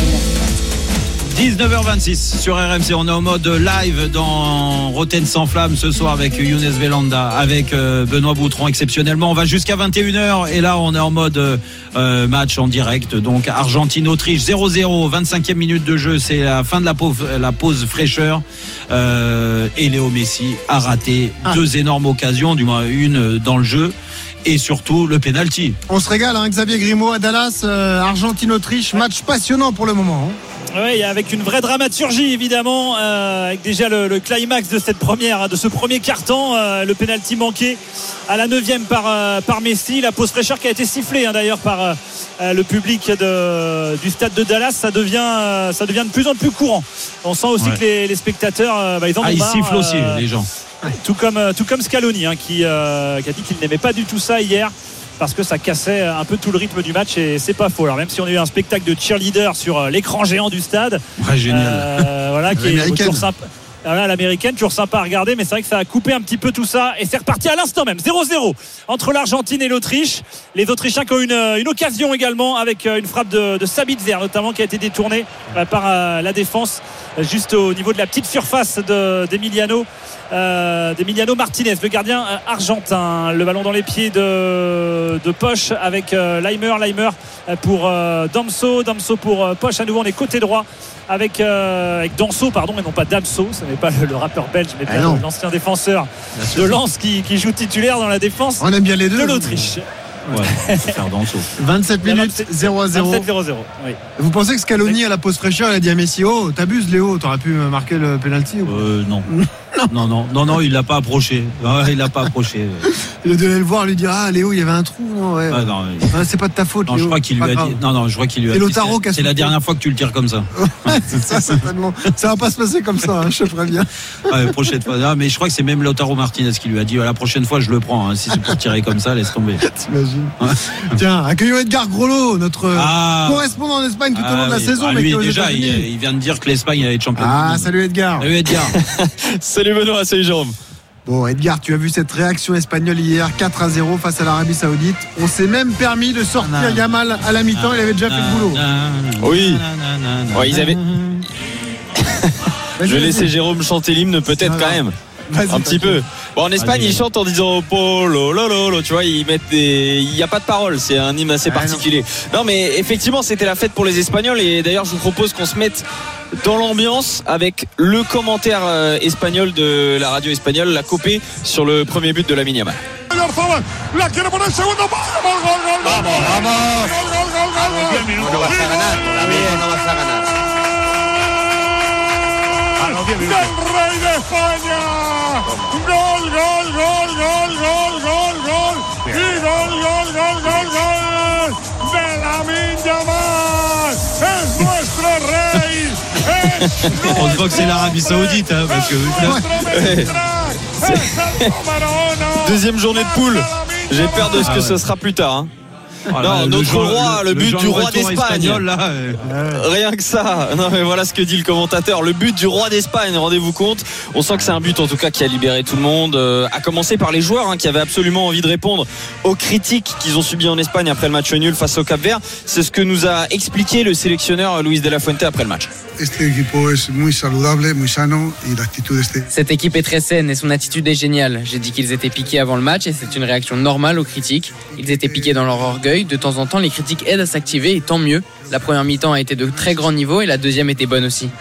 dix-neuf heures vingt-six sur R M C, on est en mode live dans Rotten sans flamme ce soir avec Younes Velanda, avec euh, Benoît Boutron exceptionnellement. On va jusqu'à vingt et une heures et là on est en mode euh, match en direct. Donc Argentine-Autriche zéro zéro, vingt-cinquième minute de jeu, c'est la fin de la pause, la pause fraîcheur. Euh, et Léo Messi a raté ah. deux énormes occasions, du moins une dans le jeu. Et surtout le penalty. On se régale, hein, Xavier Grimaud à Dallas, euh, Argentine-Autriche, match passionnant pour le moment. Hein. Oui, avec une vraie dramaturgie évidemment, euh, avec déjà le, le climax de cette première, de ce premier quart-temps, euh, le penalty manqué à la neuvième par euh, par Messi, la pause fraîcheur qui a été sifflée hein, d'ailleurs par euh, le public de, du stade de Dallas, ça devient euh, ça devient de plus en plus courant. On sent aussi ouais. que les, les spectateurs, euh, bah, ils en ont ah, marre. Ils sifflent aussi euh, les gens. Tout comme tout comme Scaloni hein, qui, euh, qui a dit qu'il n'aimait pas du tout ça hier. Parce que ça cassait un peu tout le rythme du match et c'est pas faux. Alors même si on a eu un spectacle de cheerleader sur l'écran géant du stade, ouais, génial. Euh, voilà, qui est toujours sympa. Voilà, l'américaine, toujours sympa à regarder, mais c'est vrai que ça a coupé un petit peu tout ça et c'est reparti à l'instant même. zéro zéro entre l'Argentine et l'Autriche. Les Autrichiens qui ont une, une occasion également avec une frappe de, de Sabitzer notamment qui a été détournée par la défense juste au niveau de la petite surface de, d'Emiliano. Euh, d'Emiliano Martinez, le gardien euh, argentin. Le ballon dans les pieds de, de Poch avec euh, Leimer, Leimer pour euh, Damso, Damso pour euh, Poch. À nouveau on est côté droit avec, euh, avec Danso, pardon, et non pas Damso, ce n'est pas le, le rappeur belge, mais bien ah l'ancien défenseur de Lens qui, qui joue titulaire dans la défense on aime bien les deux, de l'Autriche. Ouais, faire Danso. vingt-sept minutes, zéro à zéro. vingt-sept zéro zéro. Oui. Vous pensez que Scaloni à la pause fraîcheur, il a dit à Messi, oh, t'abuses Léo, t'aurais pu marquer le penalty ou... euh, non. non, non, non, non, il l'a pas approché. Non, il l'a pas approché. Il devait le voir, lui dire, ah Léo, il y avait un trou. Non, ouais. Ah, non, il... ah, c'est pas de ta faute. Non, Léo. je crois qu'il lui a grave. dit. Non, non, je crois qu'il lui a dit. Lautaro c'est, c'est la dernière fois que tu le tires comme ça. c'est ça, certainement. Ça va pas se passer comme ça, hein, je te préviens. Ouais, prochaine fois. Ah, mais je crois que c'est même Lautaro Martinez qui lui a dit, la prochaine fois, je le prends. Hein. Si c'est pour tirer comme ça, laisse tomber. T'imagines. Ouais. Tiens, accueillons Edgar Grolot, notre ah. correspondant en Espagne tout au long ah, de la oui. saison. Ah, mais lui, déjà, il, il vient de dire que l'Espagne allait être champion. Ah, salut Edgar. Salut Edgar. Salut Benoît, salut Jérôme. Bon Edgar, tu as vu cette réaction espagnole hier, quatre à zéro face à l'Arabie Saoudite. On s'est même permis de sortir Yamal à la mi-temps, il avait déjà fait le boulot. Oui. Ouais, ils avaient... Je vais laisser Jérôme chanter l'hymne peut-être quand même. Vas-y, un petit peu. Bon, en Espagne, ils chantent en disant polo, lolo, tu vois, ils mettent des. Il n'y a pas de paroles, c'est un hymne assez particulier. Ah, non. non, mais effectivement, c'était la fête pour les Espagnols et d'ailleurs, je vous propose qu'on se mette dans l'ambiance avec le commentaire euh, espagnol de la radio espagnole, la copée sur le premier but de Lamine Yamal. La quiere poner segundo. Vamos, gol, gol, vamos, vamos. Gol, gol, gol, gol. No vas a ganar, todavía no vas a ganar. Del Rey de España. Gol, gol, gol, gol, gol, gol, gol. Y gol, gol, gol, gol, gol. De Lamine Yamal. Es nuestro rey. Es on voit que c'est l'Arabie Saoudite, hein, parce que. Ouais. Deuxième journée de poule. J'ai peur de ce que ah ouais. ce sera plus tard. Hein. Oh là, non, notre joueur, roi, le, le but le du roi d'Espagne. Là, euh... Rien que ça. Non, mais voilà ce que dit le commentateur. Le but du roi d'Espagne, rendez-vous compte. On sent que c'est un but en tout cas qui a libéré tout le monde. Euh, à commencer par les joueurs hein, qui avaient absolument envie de répondre aux critiques qu'ils ont subies en Espagne après le match nul face au Cap-Vert. C'est ce que nous a expliqué le sélectionneur Luis de la Fuente après le match. Cette équipe est très saine et son attitude est géniale. J'ai dit qu'ils étaient piqués avant le match et c'est une réaction normale aux critiques. Ils étaient piqués dans leur orgueil. De temps en temps, les critiques aident à s'activer et tant mieux. La première mi-temps a été de très grand niveau et la deuxième était bonne aussi.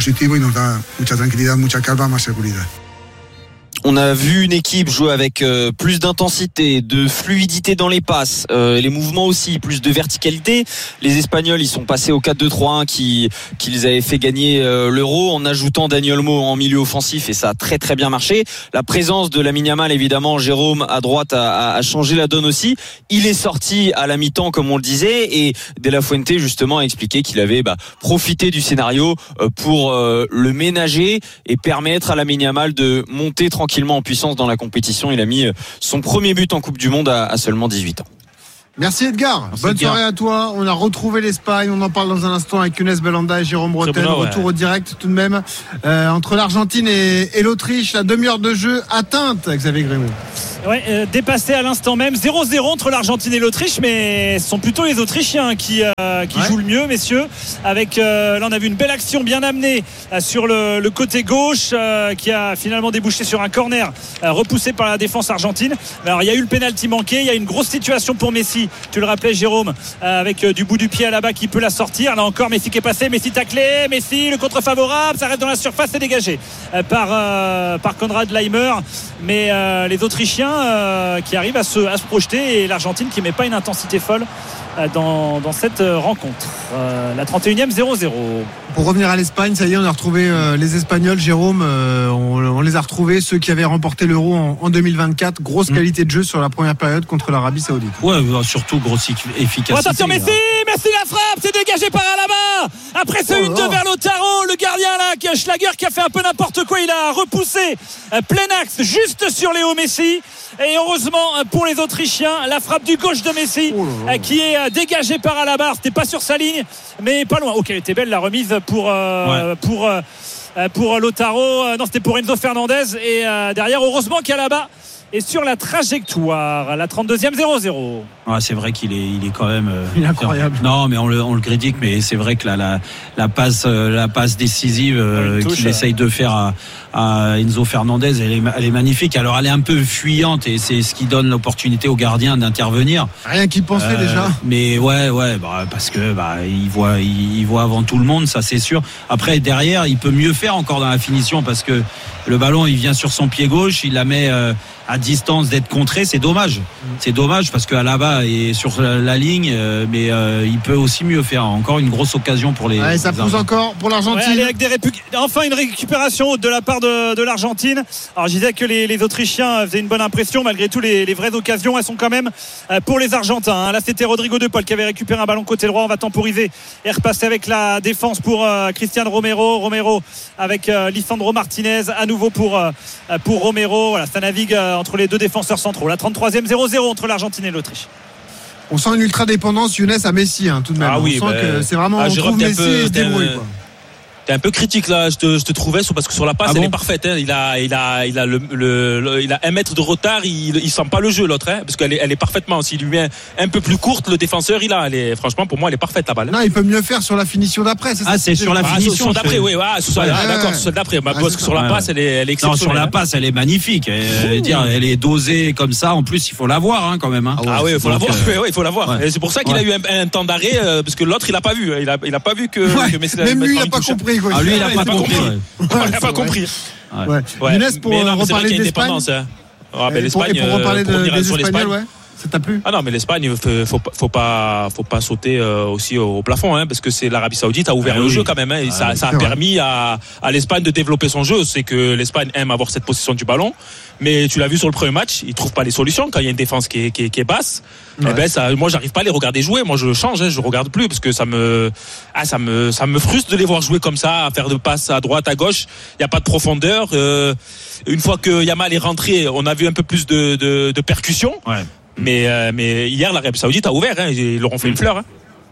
On a vu une équipe jouer avec euh, plus d'intensité, de fluidité dans les passes, euh, les mouvements aussi, plus de verticalité. Les Espagnols, ils sont passés au quatre deux trois un qui, qui les avait fait gagner euh, l'Euro en ajoutant Dani Olmo en milieu offensif et ça a très très bien marché. La présence de Lamine Yamal, évidemment, Jérôme à droite a, a changé la donne aussi. Il est sorti à la mi-temps comme on le disait et De La Fuente justement a expliqué qu'il avait bah, profité du scénario euh, pour euh, le ménager et permettre à Lamine Yamal de monter tranquillement en puissance dans la compétition. Il a mis son premier but en Coupe du Monde à, à seulement dix-huit ans. Merci Edgar. Merci Bonne Edgar. Soirée à toi. On a retrouvé l'Espagne. On en parle dans un instant avec Younes Belhanda et Jérôme Bretel. Bon, Retour ouais. au direct tout de même euh, entre l'Argentine et, et l'Autriche. La demi-heure de jeu atteinte, Xavier Grémont. Ouais, euh, dépassé à l'instant même. zéro zéro entre l'Argentine et l'Autriche, mais ce sont plutôt les Autrichiens qui, euh, qui ouais. jouent le mieux, messieurs. Avec, euh, là, on a vu une belle action bien amenée euh, sur le, le côté gauche euh, qui a finalement débouché sur un corner euh, repoussé par la défense argentine. Alors, il y a eu le pénalty manqué. Il y a une grosse situation pour Messi. Tu le rappelais, Jérôme, euh, avec euh, du bout du pied à la bas qui peut la sortir. Là encore, Messi qui est passé. Messi taclé. Messi, le contre favorable. Ça reste dans la surface. C'est dégagé euh, par, euh, par Konrad Laimer. Mais euh, les Autrichiens Euh, qui arrive à se, à se projeter et l'Argentine qui met pas une intensité folle euh, dans, dans cette euh, rencontre. Euh, la trente et unième, zéro zéro. Pour revenir à l'Espagne, ça y est, on a retrouvé euh, les Espagnols. Jérôme, euh, on, on les a retrouvés, ceux qui avaient remporté l'Euro en, en deux mille vingt-quatre. Grosse mmh. qualité de jeu sur la première période contre l'Arabie Saoudite. Ouais, surtout grosse efficacité. Oh, attention, Messi, Messi la frappe, c'est dégagé par Alaba. Après ce oh, une deux vers Lautaro, le gardien là, Schlager qui a fait un peu n'importe quoi, il a repoussé euh, plein axe juste sur Léo Messi. Et heureusement pour les Autrichiens, la frappe du gauche de Messi oh là là. qui est dégagée par Alaba. C'était pas sur sa ligne, mais pas loin. Ok, elle était belle la remise pour euh, ouais. pour euh, pour Lautaro. Non, c'était pour Enzo Fernandez. Et euh, derrière, heureusement qu'Alaba est sur la trajectoire. La trente-deuxième, zéro zéro. Ah, c'est vrai qu'il est, il est quand même. Euh, il est incroyable. Non, mais on le, on le critique, mais c'est vrai que la, la, la passe, euh, la passe décisive euh, touche, qu'il euh... essaye de faire à, à Enzo Fernandez, elle est, elle est magnifique. Alors, elle est un peu fuyante et c'est ce qui donne l'opportunité au gardien d'intervenir. Rien qu'il pensait euh, déjà. Mais ouais, ouais, bah, parce que bah, il voit, il, il voit avant tout le monde, ça c'est sûr. Après, derrière, il peut mieux faire encore dans la finition parce que le ballon, il vient sur son pied gauche, il la met euh, à distance d'être contré. C'est dommage. C'est dommage parce que Alaba est sur la ligne, euh, mais euh, il peut aussi mieux faire. Encore une grosse occasion pour les. Ouais, ça les pousse encore pour l'Argentine. Ouais, avec des répu... Enfin une récupération de la part de, de l'Argentine. Alors je disais que les, les Autrichiens faisaient une bonne impression malgré tout. Les, les vraies occasions, elles sont quand même pour les Argentins. Là, c'était Rodrigo De Paul qui avait récupéré un ballon côté droit. On va temporiser et repasser avec la défense pour euh, Cristian Romero. Romero avec euh, Lisandro Martinez à nouveau pour euh, pour Romero. Voilà, ça navigue euh, entre les deux défenseurs centraux. La trente-troisième, zéro zéro entre l'Argentine et l'Autriche. On sent une ultra dépendance, Younes, à Messi, hein, tout de même. Ah oui, on sent bah, que c'est vraiment ah, on Jérôme, trouve Messi peu, et se débrouille. Quoi. T'es un peu critique là, je te, je te trouvais parce que sur la passe ah elle bon est parfaite. Hein. Il a, il a, il a le, le, le, il a un mètre de retard. Il, il sent pas le jeu l'autre, hein, parce qu'elle est, elle est parfaitement. S'il lui met un peu plus courte, le défenseur, il a. Elle est, franchement, pour moi, elle est parfaite la balle. Non, il peut mieux faire sur la finition d'après. C'est ah, ça, c'est sur la ah, finition. Sur d'après, oui, ah, sur, ouais, ah, d'accord, sur celle d'après. Bah, ah, parce que sur la passe, elle est, elle est exceptionnelle. Non, sur la passe, elle est magnifique. Elle, dire, elle est dosée comme ça. En plus, il faut la voir, hein, quand même. Hein. Ah oui, il faut la voir. Euh... Oui, il faut la voir. Ouais. Et c'est pour ça qu'il ouais. a eu un, un temps d'arrêt, euh, parce que l'autre, il a pas vu. Il a, il a pas vu que, ouais. que Messi. Même lui, il a pas compris. Ah, lui, il a pas compris. On n'a pas compris. Ouais. Ouais. Younes, pour mais non, reparler de l'Espagne. Hein. Ah, ben, l'Espagne, et pour, et pour reparler de, des Espagnols, ouais. Ça t'a plu? Ah non, mais l'Espagne, faut, faut, faut pas, faut pas sauter euh, aussi au plafond, hein, parce que c'est l'Arabie Saoudite a ouvert ah, le oui. jeu quand même, hein, et ah, ça, ça a permis à, à l'Espagne de développer son jeu. C'est que l'Espagne aime avoir cette possession du ballon, mais tu l'as vu sur le premier match, ils trouvent pas les solutions quand il y a une défense qui est, qui est, qui est basse. Ouais. Eh ben ça, moi j'arrive pas à les regarder jouer. Moi je change, hein, je regarde plus parce que ça me, ah ça me, ça me frustre de les voir jouer comme ça, à faire de passes à droite, à gauche. Il y a pas de profondeur. Euh, une fois que Yamal est rentré, on a vu un peu plus de, de, de percussion. Ouais. Mais, euh, mais hier, l'Arabie Saoudite a ouvert, hein, ils leur ont fait une fleur. Hein.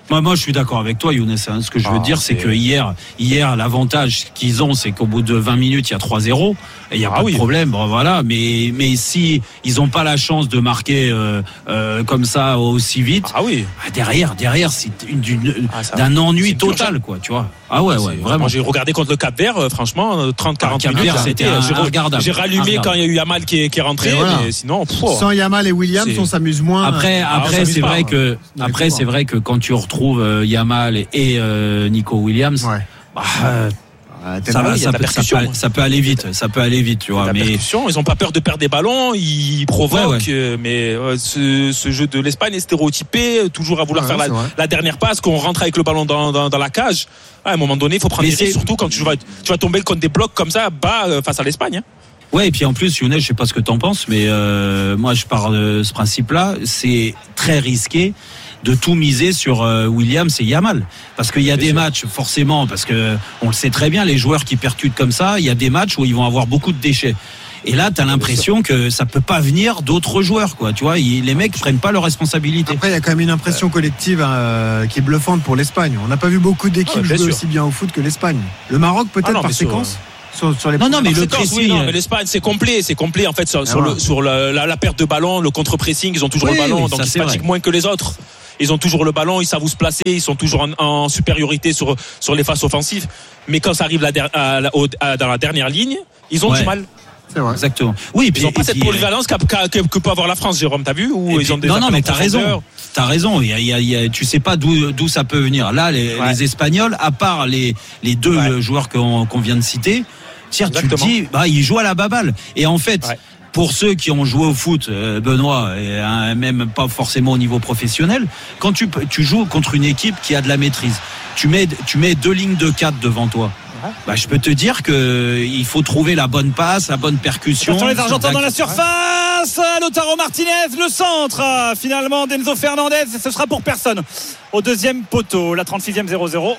Moi, moi, je suis d'accord avec toi, Younes. Hein. Ce que je veux ah, dire, c'est, c'est que hier, hier, l'avantage qu'ils ont, c'est qu'au bout de vingt minutes, il y a trois zéro. Et il n'y a ah, pas oui. de problème. Bon, voilà. Mais, mais si ils n'ont pas la chance de marquer euh, euh, comme ça aussi vite, ah, oui. derrière, derrière, c'est une, d'une, ah, d'un ennui c'est total, quoi. Tu vois. Ah ouais, ouais, vraiment. Moi, j'ai regardé contre le Cap-Vert, euh, franchement, trente à quarante ah, minutes. C'était un, j'ai, regardable. J'ai rallumé quand il y a eu Yamal qui est, qui est rentré. Voilà. Mais sinon, pff, sans Yamal et Williams, c'est... on s'amuse moins. Après, après, ah, c'est vrai pas, que, hein. après, c'est vrai que quand tu retrouves euh, Yamal et, et euh, Nico Williams, ouais. bah, euh, Ça, va, ça, peut, ça, peut, ça peut aller vite, ça peut aller vite, tu vois. Mais ils ont pas peur de perdre des ballons, ils provoquent. Ouais, ouais. Mais euh, ce, ce jeu de l'Espagne est stéréotypé, toujours à vouloir ouais, faire la, la dernière passe, qu'on rentre avec le ballon dans, dans, dans la cage. À un moment donné, il faut prendre des risques, surtout quand tu vas, tu vas tomber contre des blocs comme ça, bas euh, face à l'Espagne. Hein. Ouais, et puis en plus, Younes, je sais pas ce que t'en penses, mais euh, moi, je pars de ce principe-là. C'est très risqué de tout miser sur euh, Williams et Yamal, parce qu'il y a des sûr. matchs forcément, parce que on le sait très bien, les joueurs qui percutent comme ça, il y a des matchs où ils vont avoir beaucoup de déchets. Et là, t'as l'impression que ça peut pas venir d'autres joueurs, quoi. Tu vois, ils, les mecs prennent pas leurs responsabilités. Après, il y a quand même une impression collective euh, qui est bluffante pour l'Espagne. On n'a pas vu beaucoup d'équipes ah, jouer aussi bien au foot que l'Espagne. Le Maroc, peut-être ah non, par séquence. Sur... Sur, sur les non non mais le pressing oui, non, mais l'Espagne c'est complet c'est complet en fait sur, ah, sur, ouais. le, sur la, la, la perte de ballon, le contre-pressing, ils ont toujours oui, le ballon, oui, donc ils se fatiguent moins que les autres. Ils ont toujours le ballon, ils savent où se placer, ils sont toujours en, en supériorité sur sur les phases offensives, mais quand ça arrive la der, à, à, à, dans la dernière ligne, ils ont ouais. du mal. C'est vrai. Exactement. Oui, ils n'ont pas cette polyvalence que, que, que peut avoir la France, Jérôme. T'as vu ou ils ont des non, non, mais t'as raison. T'as raison. Il y a, il y a, il y a, tu sais pas d'où, d'où ça peut venir. Là, les, ouais. les Espagnols, à part les, les deux ouais. joueurs qu'on, qu'on vient de citer, tiens, tu te dis, bah, ils jouent à la baballe. Et en fait, ouais. pour ceux qui ont joué au foot, euh, Benoît, et hein, même pas forcément au niveau professionnel, quand tu, tu joues contre une équipe qui a de la maîtrise, tu mets, tu mets deux lignes de quatre devant toi. Bah, je peux te dire que il faut trouver la bonne passe, la bonne percussion. Attention les Argentins dans la surface. Lautaro Martinez, le centre. Finalement, d'Enzo Fernandez, ce sera pour personne. Au deuxième poteau, la trente-sixième zéro zéro.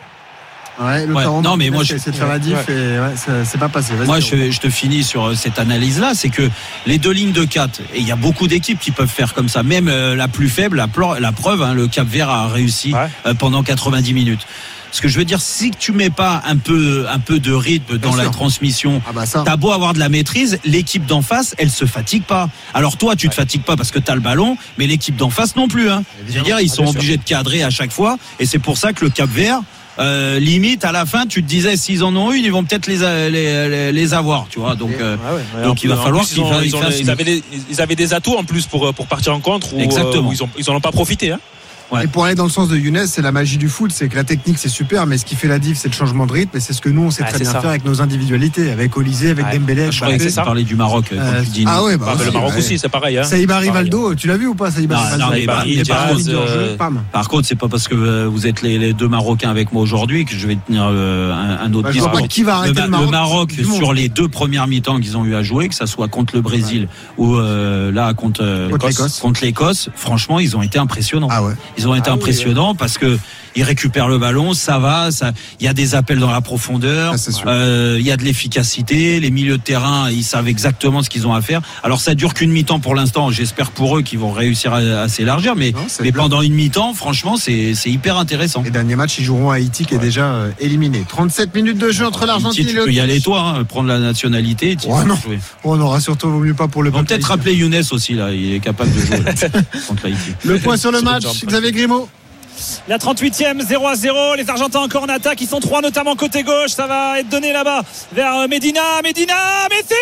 Ouais, ouais, non mais moi je essayé de faire la diff ouais. et ouais, ça, c'est pas passé. Vas-y, moi je, je te finis sur cette analyse là, c'est que les deux lignes de quatre, et il y a beaucoup d'équipes qui peuvent faire comme ça, même euh, la plus faible, la, pl- la preuve, hein, le Cap-Vert a réussi ouais. euh, pendant quatre-vingt-dix minutes. Ce que je veux dire, si tu mets pas un peu, un peu de rythme dans Bien la sûr. transmission, ah bah t'as beau avoir de la maîtrise, l'équipe d'en face, elle se fatigue pas. Alors toi, tu ouais. te fatigues pas parce que t'as le ballon, mais l'équipe d'en face non plus. Hein. Je veux dire, ils ah, sont obligés sûr. de cadrer à chaque fois, et c'est pour ça que le Cap-Vert, euh, limite à la fin, tu te disais s'ils en ont une, ils vont peut-être les, les, les, les avoir, tu vois. Donc, euh, ah ouais. donc il va falloir qu'ils fassent. Ils, ont, ils, avaient des, ils avaient des atouts en plus pour pour partir en contre. Où, Exactement. Euh, où ils ont ils en ont pas profité. Hein. Ouais. Et pour aller dans le sens de Younes, c'est la magie du foot, c'est que la technique c'est super, mais ce qui fait la diff c'est le changement de rythme, et c'est ce que nous on sait ah, très bien ça. faire avec nos individualités, avec Olysée, avec ouais. Dembélé. Je croyais que tu parlais du Maroc. Euh, tu ah ouais, bah, bah, aussi, le Maroc ouais. aussi, c'est pareil. Hein. Saïba Rivaldo, tu l'as vu ou pas Saïba Rivaldo? Non, mais par, il par, contre, euh, par contre, c'est pas parce que vous êtes les, les deux Marocains avec moi aujourd'hui que je vais tenir le, un, un autre bah, discours. Qui va arrêter le, le Maroc, le Maroc sur les deux premières mi-temps qu'ils ont eu à jouer, que ça soit contre le Brésil ouais. ou euh, là contre, euh, contre, l'Écosse. contre l'Écosse, franchement, ils ont été impressionnants. Ah ouais. Ils ont été ah impressionnants oui, parce que ils récupèrent le ballon, ça va, ça, il y a des appels dans la profondeur, il euh, y a de l'efficacité, les milieux de terrain, ils savent exactement ce qu'ils ont à faire. Alors ça dure qu'une mi-temps pour l'instant, j'espère pour eux qu'ils vont réussir à, à s'élargir, mais, non, mais pendant une mi-temps, franchement, c'est, c'est hyper intéressant. Les derniers matchs, ils joueront à Haïti qui ouais. est déjà euh, éliminé. trente-sept minutes de jeu entre l'Argentine et le. Tu peux y aller toi, hein, prendre la nationalité. Tu oh non. jouer. On aura surtout vaut mieux pas pour le. On va peut-être rappeler Younes aussi là, il est capable de jouer là, contre Haïti. Le point sur le match, Xavier Grimaud. La trente-huitième, zéro à zéro. Les Argentins encore en attaque. Ils sont trois, notamment côté gauche. Ça va être donné là-bas vers Medina. Medina, Messi.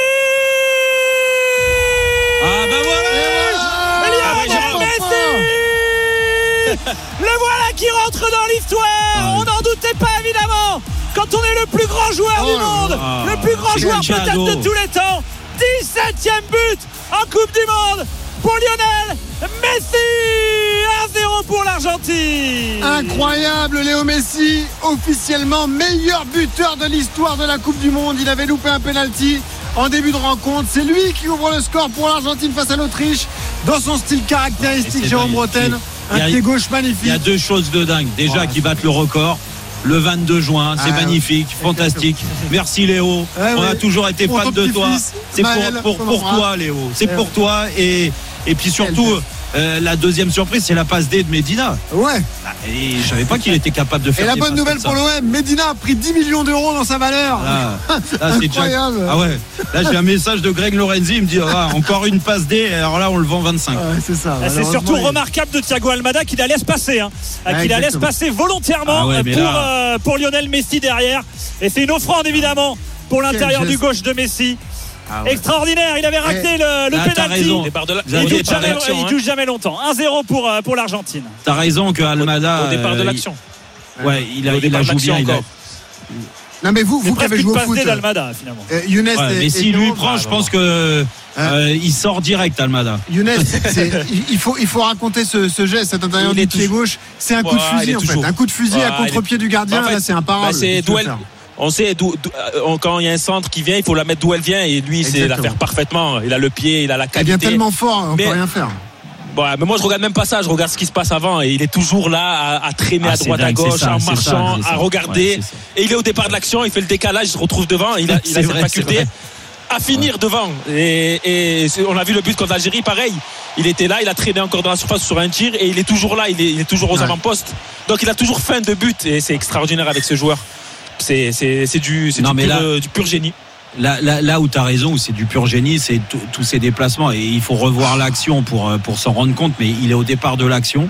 Ah bah voilà. Lionel Messi. Le voilà qui rentre dans l'histoire. Ah, oui. On n'en doutait pas évidemment. Quand on est le plus grand joueur oh, du monde, ah, le plus grand joueur peut-être cadeau. de tous les temps. dix-septième but en Coupe du Monde pour Lionel Messi. Un zéro pour l'Argentine. Incroyable, Léo Messi, officiellement meilleur buteur de l'histoire de la Coupe du Monde. Il avait loupé un penalty en début de rencontre. C'est lui qui ouvre le score pour l'Argentine face à l'Autriche dans son style caractéristique. Jérôme Bretagne, un pied gauche magnifique. Il y a deux choses de dingue. Déjà, oh, qui battent le record. Le vingt-deux juin, c'est ah, magnifique, ouais. fantastique. Merci Léo. Ouais, on ouais. a toujours été fan de toi. C'est pour, pour, pour toi Léo. C'est ouais. pour toi et, et puis surtout euh, la deuxième surprise, c'est la passe D de Medina. Ouais. Et je savais pas qu'il était capable de faire. Et la des bonne nouvelle pour l'O M, Medina a pris dix millions d'euros dans sa valeur. Là, là c'est incroyable. Jack... Ah ouais. Là, j'ai un message de Greg Lorenzi, il me dit ah, encore une passe D. Alors là, on le vend vingt-cinq. Ouais, c'est ça. C'est surtout il... remarquable de Thiago Almada qu'il la laisse passer, hein. Ouais, qu'il la laisse passer volontairement ah ouais, pour, là... euh, pour Lionel Messi derrière. Et c'est une offrande évidemment pour l'intérieur du gauche de Messi. Ah ouais. Extraordinaire, il avait raté ouais. le, le pénalty. Il ne jamais, hein. jamais longtemps. un zéro pour, pour l'Argentine. T'as raison que Almada. Au, au départ de l'action. Il... Ouais, il a, il a joué bien. Il a... Non mais vous, vous qui avez joué au foot. d'Almada finalement. Euh, Younes ouais, et, mais s'il lui prend, je pense que hein euh, il sort direct Almada. Younes, il faut il faut raconter ce, ce geste, cet intérieur du pied gauche. C'est un coup de fusil en fait, un coup de fusil à contre-pied du gardien. Là, c'est imparable. C'est duel. On sait d'où, d'où, quand il y a un centre qui vient, il faut la mettre d'où elle vient et lui, c'est la faire parfaitement. Il a le pied, il a la qualité. Il vient tellement fort, on mais, peut rien faire. Bon, mais moi je regarde même pas ça, je regarde ce qui se passe avant et il est toujours là à, à traîner ah, à droite, dingue, à gauche, ça, en marchant, ça, à regarder. Ouais, et il est au départ de l'action, il fait le décalage, il se retrouve devant, il a, il a cette vrai, faculté à finir ouais. devant. Et, et on a vu le but contre l'Algérie, pareil. Il était là, il a traîné encore dans la surface sur un tir et il est toujours là, il est, il est toujours aux ouais. avant-postes. Donc il a toujours faim de but et c'est extraordinaire avec ce joueur. C'est, c'est, c'est, du, c'est non, du, pur, là, du pur génie. Là, là, là où tu as raison, où c'est du pur génie, c'est tous ces déplacements. Et il faut revoir l'action pour, pour s'en rendre compte, mais il est au départ de l'action.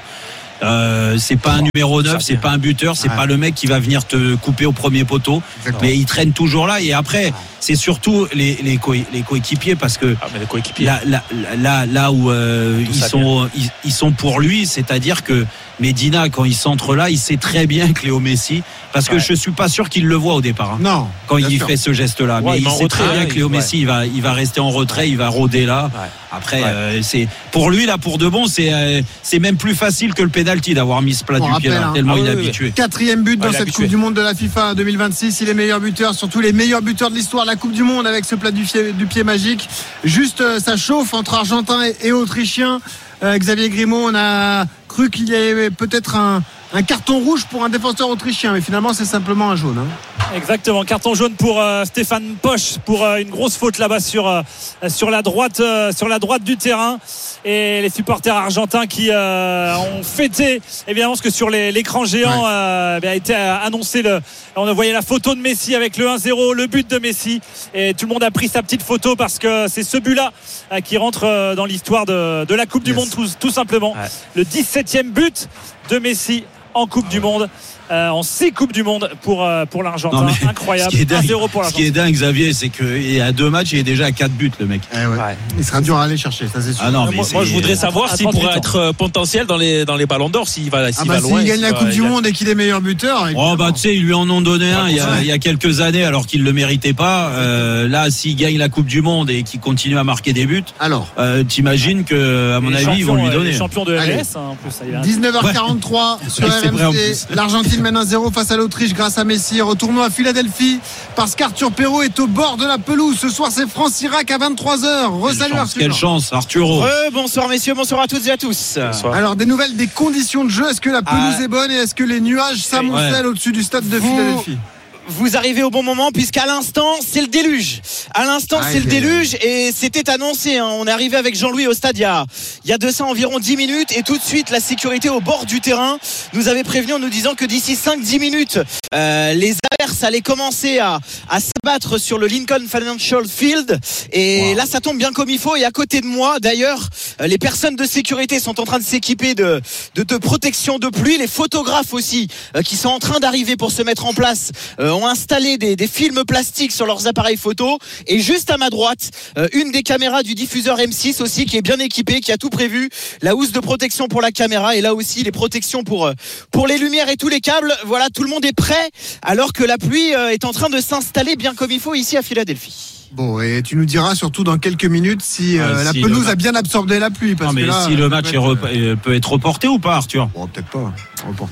Euh, c'est pas un numéro neuf, c'est pas un buteur, c'est ouais. pas le mec qui va venir te couper au premier poteau. Exactement. Mais il traîne toujours là. Et après, c'est surtout les, les, co- les coéquipiers parce que ah, mais les coéquipiers. Là, là, là, là où euh, ils, sont, ils, ils sont pour lui, c'est-à-dire que Medina, quand il centre là, il sait très bien que Léo Messi, parce que ouais. je suis pas sûr qu'il le voit au départ. Hein, non. Quand il sûr. fait ce geste-là, ouais, mais il, il sait retrait, très bien que Léo ouais. Messi, il va, il va rester en retrait, il va rôder là. Ouais. Après, ouais. Euh, c'est pour lui là, pour de bon, c'est, euh, c'est même plus facile que le penalty d'avoir mis ce plat du pied là, hein. tellement ah, il est oui, habitué. Oui. Quatrième but dans ah, cette habitué. Coupe du Monde de la FIFA deux mille vingt-six. Il est meilleur buteur, surtout les meilleurs buteurs de l'histoire de la Coupe du Monde avec ce plat du pied, du pied magique. Juste, euh, ça chauffe entre Argentins et, et Autrichiens. Euh, Xavier Grimaud, on a cru qu'il y avait peut-être un, un carton rouge pour un défenseur autrichien, mais finalement c'est simplement un jaune. Hein. Exactement, carton jaune pour euh, Stéphane Posch pour euh, une grosse faute là-bas sur euh, sur la droite euh, sur la droite du terrain. Et les supporters argentins qui euh, ont fêté évidemment ce que sur les, l'écran géant ouais. euh, a été annoncé le, on a voyé la photo de Messi avec le un zéro, le but de Messi, et tout le monde a pris sa petite photo parce que c'est ce but là euh, qui rentre euh, dans l'histoire de, de la Coupe yes. du Monde tout, tout simplement. Ouais. Le dix-septième but de Messi en Coupe du Monde. Euh, en six Coupes du Monde pour, euh, pour l'Argentin. Non, incroyable. un zéro pour l'Argentin. Ce qui est dingue, Xavier, c'est qu'il y a deux matchs, il est déjà à quatre buts, le mec. Eh ouais. Ouais. Il sera dur à aller chercher, ça c'est sûr. Ah non, mais moi, moi, je voudrais savoir s'il pourrait être potentiel dans les, dans les ballons d'or, s'il va, s'il ah bah, va loin. S'il gagne la Coupe du Monde et qu'il est meilleur buteur. Oh, bah, tu sais, ils lui en ont donné un il y, a, il y a quelques années alors qu'il ne le méritait pas. Euh, là, s'il gagne la Coupe du Monde et qu'il continue à marquer des buts, alors, euh, t'imagines que, à mon avis, ils vont lui donner. Champion de M S, en plus. dix-neuf heures quarante-trois sur R M C. L'Argentine mène un zéro face à l'Autriche grâce à Messi. Retournons à Philadelphie parce qu'Arthur Perrault est au bord de la pelouse. Ce soir, c'est France-Irak à vingt-trois heures. Resalut Arthur. Quelle chance, Arthur. Euh, bonsoir messieurs, bonsoir à toutes et à tous. Bonsoir. Alors, des nouvelles des conditions de jeu. Est-ce que la pelouse ah. est bonne et est-ce que les nuages s'amoncellent ouais. au-dessus du stade de Vous... Philadelphie? Vous arrivez au bon moment puisqu'à l'instant c'est le déluge. À l'instant ah, c'est le déluge et c'était annoncé. Hein. On est arrivé avec Jean-Louis au stade il y a, il y a de ça environ dix minutes et tout de suite la sécurité au bord du terrain nous avait prévenu en nous disant que d'ici cinq à dix minutes euh, les averses allaient commencer à, à s'abattre sur le Lincoln Financial Field et wow. là ça tombe bien comme il faut. Et à côté de moi d'ailleurs euh, les personnes de sécurité sont en train de s'équiper de, de, de protection de pluie. Les photographes aussi euh, qui sont en train d'arriver pour se mettre en place euh, ont installé des, des films plastiques sur leurs appareils photo et juste à ma droite euh, une des caméras du diffuseur M six aussi qui est bien équipée, qui a tout prévu, la housse de protection pour la caméra et là aussi les protections pour, euh, pour les lumières et tous les câbles. Voilà, tout le monde est prêt alors que la pluie euh, est en train de s'installer bien comme il faut ici à Philadelphie. Bon, et tu nous diras surtout dans quelques minutes si, euh, ouais, la si pelouse a bien absorbé la pluie. Parce non, mais que là, si le match est rep- peut être reporté ou pas, Arthur? Bon, peut-être pas reporté.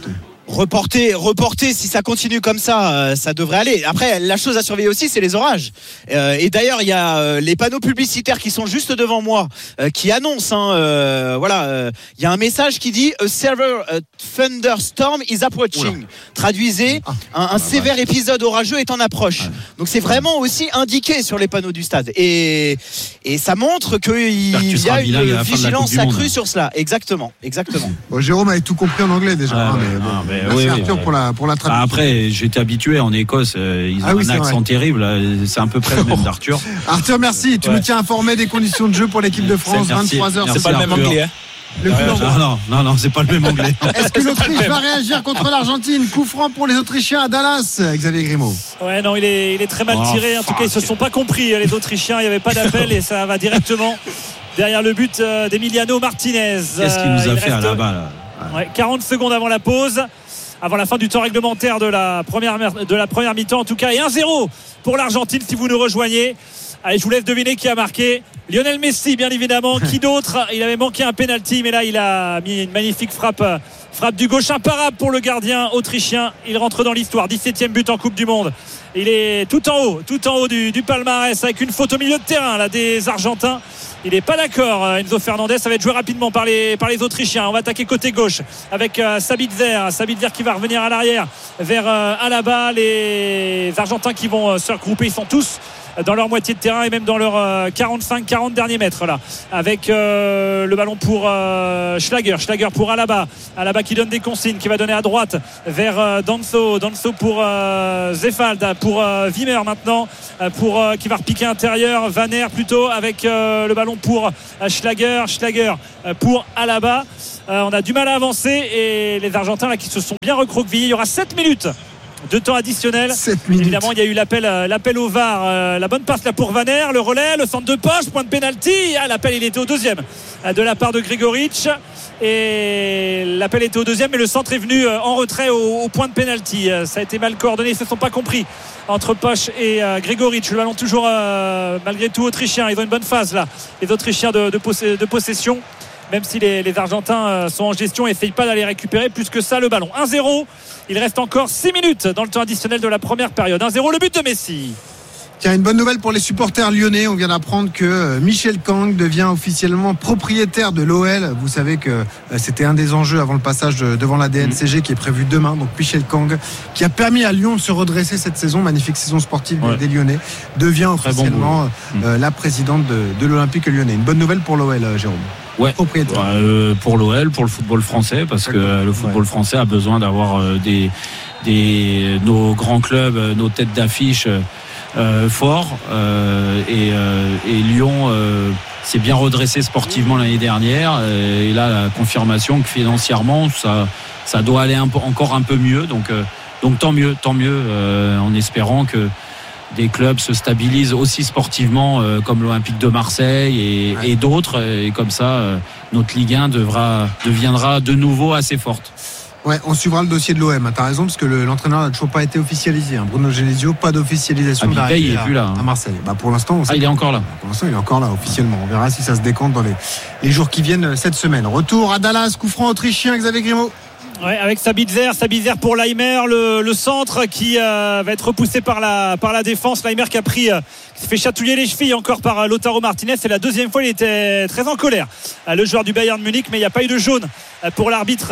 Reporter, reporter, si ça continue comme ça, euh, ça devrait aller. Après, la chose à surveiller aussi, c'est les orages. Euh, et d'ailleurs, il y a euh, les panneaux publicitaires qui sont juste devant moi, euh, qui annoncent, hein, euh, voilà, euh, il y a un message qui dit « A severe uh, thunderstorm is approaching ». Traduisez, un, un sévère épisode orageux est en approche. Donc c'est vraiment aussi indiqué sur les panneaux du stade. Et, et ça montre qu'il y a une vigilance accrue sur cela. Exactement, exactement. Bon, Jérôme avait tout compris en anglais déjà. Ah, hein, ouais, mais bon. ah, mais Merci oui, Arthur oui, pour la, pour la traduction. Après, j'étais habitué en Écosse, euh, ils ont Ah oui, un accent vrai. terrible, c'est à peu près le même d'Arthur. Arthur, merci. Tu Ouais. nous tiens informé des conditions de jeu pour l'équipe de France. Merci. vingt-trois heures, Merci, c'est pas le même Arthur. anglais. Hein. Le coup d'envoi. non, non, non, non, c'est pas le même anglais. Est-ce que l'Autriche va réagir contre l'Argentine? Coup franc pour les Autrichiens à Dallas, Xavier Grimaud. Ouais, non, il est, il est très mal Oh, tiré. En tout cas, ils se sont pas compris, les Autrichiens. Il n'y avait pas d'appel et ça va directement derrière le but d'Emiliano Martinez. Qu'est-ce qu'il nous a Il fait reste, à la balle? ouais, quarante secondes avant la pause, avant la fin du temps réglementaire de la première, de la première mi-temps en tout cas, et un zéro pour l'Argentine si vous nous rejoignez. Allez, je vous laisse deviner qui a marqué. Lionel Messi, bien évidemment. Qui d'autre? Il avait manqué un penalty, mais là il a mis une magnifique frappe, frappe du gauche imparable pour le gardien autrichien. Il rentre dans l'histoire, dix-septième but en Coupe du Monde. Il est tout en haut, tout en haut du, du palmarès, avec une faute au milieu de terrain là, des Argentins. Il n'est pas d'accord, Enzo Fernandez. Ça va être joué rapidement par les, par les Autrichiens. On va attaquer côté gauche avec euh, Sabitzer. Sabitzer qui va revenir à l'arrière vers euh, Alaba. Les Argentins qui vont euh, se regrouper, ils sont tous dans leur moitié de terrain et même dans leurs euh, quarante-cinq quarante derniers mètres là, avec euh, le ballon pour euh, Schlager. Schlager pour Alaba. Alaba qui donne des consignes, qui va donner à droite vers euh, Danso. Danso pour euh, Zefald, pour euh, Wimmer maintenant, euh, pour euh, qui va repiquer intérieur. Vaner plutôt avec euh, le ballon pour euh, Schlager. Schlager euh, pour Alaba. Euh, on a du mal à avancer et les Argentins là qui se sont bien recroquevillés. Il y aura sept minutes de temps additionnel. Évidemment, il y a eu l'appel, l'appel au V A R. Euh, la bonne passe là pour Vaner, le relais, le centre de poche, point de pénalty. Ah, l'appel, il était au deuxième de la part de Gregoritch. Et l'appel était au deuxième, mais le centre est venu en retrait au, au point de pénalty. Ça a été mal coordonné, ils ne se sont pas compris entre Poche et euh, Gregoritch. Le ballon toujours euh, malgré tout autrichien. Ils ont une bonne phase là, les Autrichiens de, de, poss- de possession. Même si les, les Argentins sont en gestion et n'essayent pas d'aller récupérer plus que ça le ballon. un zéro, il reste encore six minutes dans le temps additionnel de la première période. un zéro, le but de Messi. Tiens, une bonne nouvelle pour les supporters lyonnais. On vient d'apprendre que Michel Kang devient officiellement propriétaire de l'O L. Vous savez que c'était un des enjeux avant le passage devant la D N C G qui est prévu demain. Donc Michel Kang, qui a permis à Lyon de se redresser cette saison, magnifique saison sportive ouais. des Lyonnais, devient officiellement bon euh, la présidente de, de l'Olympique lyonnais. Une bonne nouvelle pour l'O L, Jérôme. Ouais, euh, pour l'O L, pour le football français, parce que euh, le football ouais. français a besoin d'avoir euh, des, des, nos grands clubs, euh, nos têtes d'affiche euh, forts. Euh, et, euh, et Lyon euh, s'est bien redressé sportivement l'année dernière. Euh, et là, la confirmation que financièrement, ça, ça doit aller un peu, encore un peu mieux. Donc, euh, donc tant mieux, tant mieux, euh, en espérant que des clubs se stabilisent aussi sportivement euh, comme l'Olympique de Marseille et, ouais. et d'autres et comme ça euh, notre Ligue un devra, deviendra de nouveau assez forte. Ouais, on suivra le dossier de l'O M. T'as raison parce que le, l'entraîneur n'a toujours pas été officialisé. Hein. Bruno Genesio, pas d'officialisation ah, il est à, plus là, hein. à Marseille. Bah pour l'instant, on ah, il est encore là. Pour l'instant, il est encore là officiellement. On verra si ça se décompte dans les, les jours qui viennent cette semaine. Retour à Dallas, coup franc autrichien, Xavier Grimaud. Ouais, avec Sabitzer, Sabitzer pour Leimer, le, le centre qui euh, va être repoussé par la, par la défense. Leimer qui a pris, euh, qui s'est fait chatouiller les chevilles encore par euh, Lautaro Martinez. C'est la deuxième fois, il était très en colère, euh, le joueur du Bayern Munich, mais il n'y a pas eu de jaune euh, pour l'arbitre,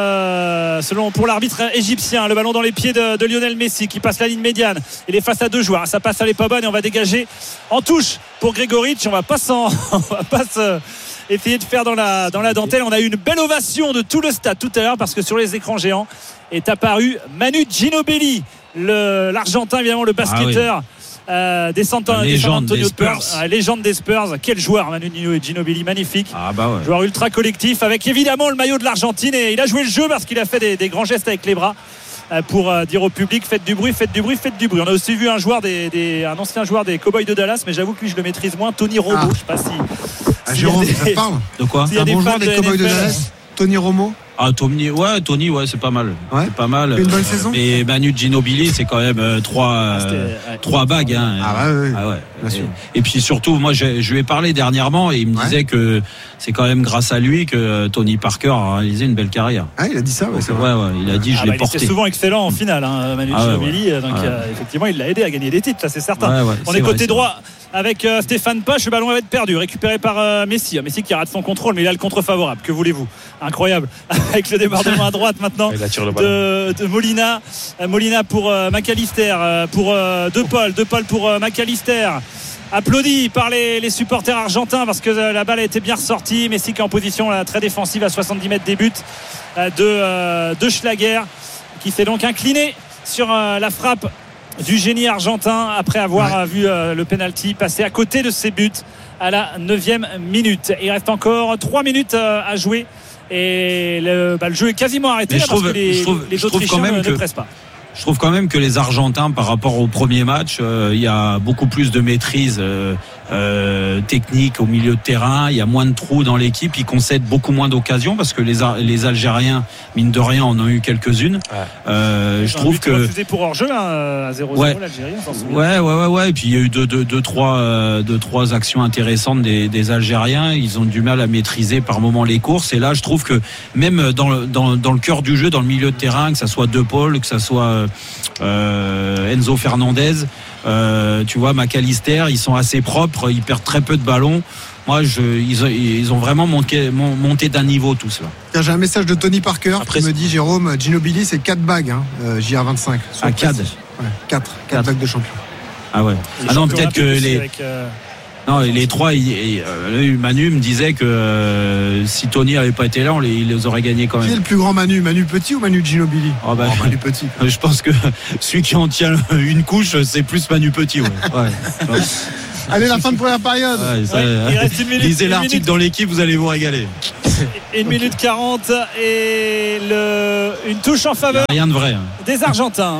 euh, selon pour l'arbitre égyptien. Le ballon dans les pieds de, de Lionel Messi qui passe la ligne médiane. Il est face à deux joueurs. Ça passe, elle est pas bonne et on va dégager en touche pour Gregoritch. On va pas s'en, on va pas se essayer de faire dans la, dans la dentelle. On a eu une belle ovation de tout le stade tout à l'heure parce que sur les écrans géants est apparu Manu Ginobili, le, l'Argentin évidemment, le basketteur. Ah oui. Euh, des San Antonio Spurs, euh, légende des Spurs. Quel joueur, Manu Ginobili, magnifique. Ah bah ouais. Joueur ultra collectif avec évidemment le maillot de l'Argentine et il a joué le jeu parce qu'il a fait des, des grands gestes avec les bras euh, pour euh, dire au public faites du bruit, faites du bruit, faites du bruit. On a aussi vu un joueur des, des un ancien joueur des Cowboys de Dallas, mais j'avoue que lui je le maîtrise moins, Tony Romo. Ah. Je sais pas si. Ah, Jérôme, ça te parle de quoi? Un bon joueur des Cowboys de Dallas, Tony Romo. Ah, Tony, ouais, Tony, ouais, c'est pas mal. Ouais. C'est pas mal. Une bonne euh, saison. Mais Manu Ginobili, c'est quand même euh, trois, euh, ouais. trois bagues. Hein. Ah ouais, ouais. Ah ouais. Bien sûr. Et, et puis surtout, moi, je, je lui ai parlé dernièrement et il me Ouais. disait que c'est quand même grâce à lui que Tony Parker a réalisé une belle carrière. Ah, il a dit ça, ouais, c'est ouais, vrai. ouais, il a dit, je Ah l'ai bah, il porté. était souvent excellent en finale, hein, Manu Ah ouais, Ginobili. ouais. Donc Ouais. euh, effectivement, il l'a aidé à gagner des titres, ça c'est certain. Ouais, ouais, On c'est est vrai, côté c'est droit avec euh, Stéphane Pache. Le ballon va être perdu, récupéré par euh, Messi. Messi qui rate son contrôle, mais il a le contre favorable. Que voulez-vous? Incroyable. Avec le débordement à droite maintenant Il attire le ballon. de, de Molina. Euh, Molina pour euh, McAllister, euh, pour euh, De Paul, De Paul pour euh, McAllister. Applaudi par les, les supporters argentins parce que euh, la balle a été bien ressortie. Messi qui est en position là, très défensive à soixante-dix mètres des buts euh, de, euh, de Schlager, qui s'est donc incliné sur euh, la frappe du génie argentin après avoir Ouais. euh, vu euh, le penalty passer à côté de ses buts à la neuvième minute. Il reste encore trois minutes euh, à jouer et le, bah, le jeu est quasiment arrêté Mais là, je parce trouve- que les, je trouve- les je trouve Autrichiens quand même ne, que- ne pressent pas. Je trouve quand même que les Argentins, par rapport au premier match, euh, il y a beaucoup plus de maîtrise euh, euh, technique au milieu de terrain. Il y a moins de trous dans l'équipe. Ils concèdent beaucoup moins d'occasions parce que les, Ar- les Algériens, mine de rien, en ont eu quelques-unes. Euh, je Un trouve but que refusé pour hors-jeu hein, à zéro zéro Ouais. l'Algérie, on s'en souvient. Ouais, ouais, ouais, ouais. Et puis il y a eu deux, deux, deux, trois, euh, deux, trois actions intéressantes des, des Algériens. Ils ont du mal à maîtriser par moments les courses. Et là, je trouve que même dans le, dans, dans le cœur du jeu, dans le milieu de terrain, que ça soit De Paul, que ça soit euh, Enzo Fernandez, euh, tu vois, McAllister, ils sont assez propres. Ils perdent très peu de ballons. Moi, je, ils, ont- ils ont vraiment monté, mon- monté d'un niveau tout cela. Tiens, j'ai un message de Tony Parker Après, qui me dit Jérôme, Ginobili c'est quatre bagues, hein, euh, J R vingt-cinq. Ah, quatre. Ouais, quatre. quatre bagues de champion. Ah ouais. Les Ah non, champions peut-être que olympiques aussi les. avec, euh, Non, les trois, il- il- euh, Manu me disait que euh, si Tony n'avait pas été là, on les, il les aurait gagnés quand Qui est même. le plus grand Manu Manu Petit ou Manu Ginobili? Oh, bah, Oh, Manu Petit. je pense que celui qui en tient une couche, c'est plus Manu Petit. Ouais. Ouais. Allez, la fin de première période. Ouais, ça, Ouais, euh, il reste une minute, lisez une l'article minute. dans l'équipe, vous allez vous régaler. une minute quarante et le, une touche en faveur Rien de vrai. hein. des Argentins.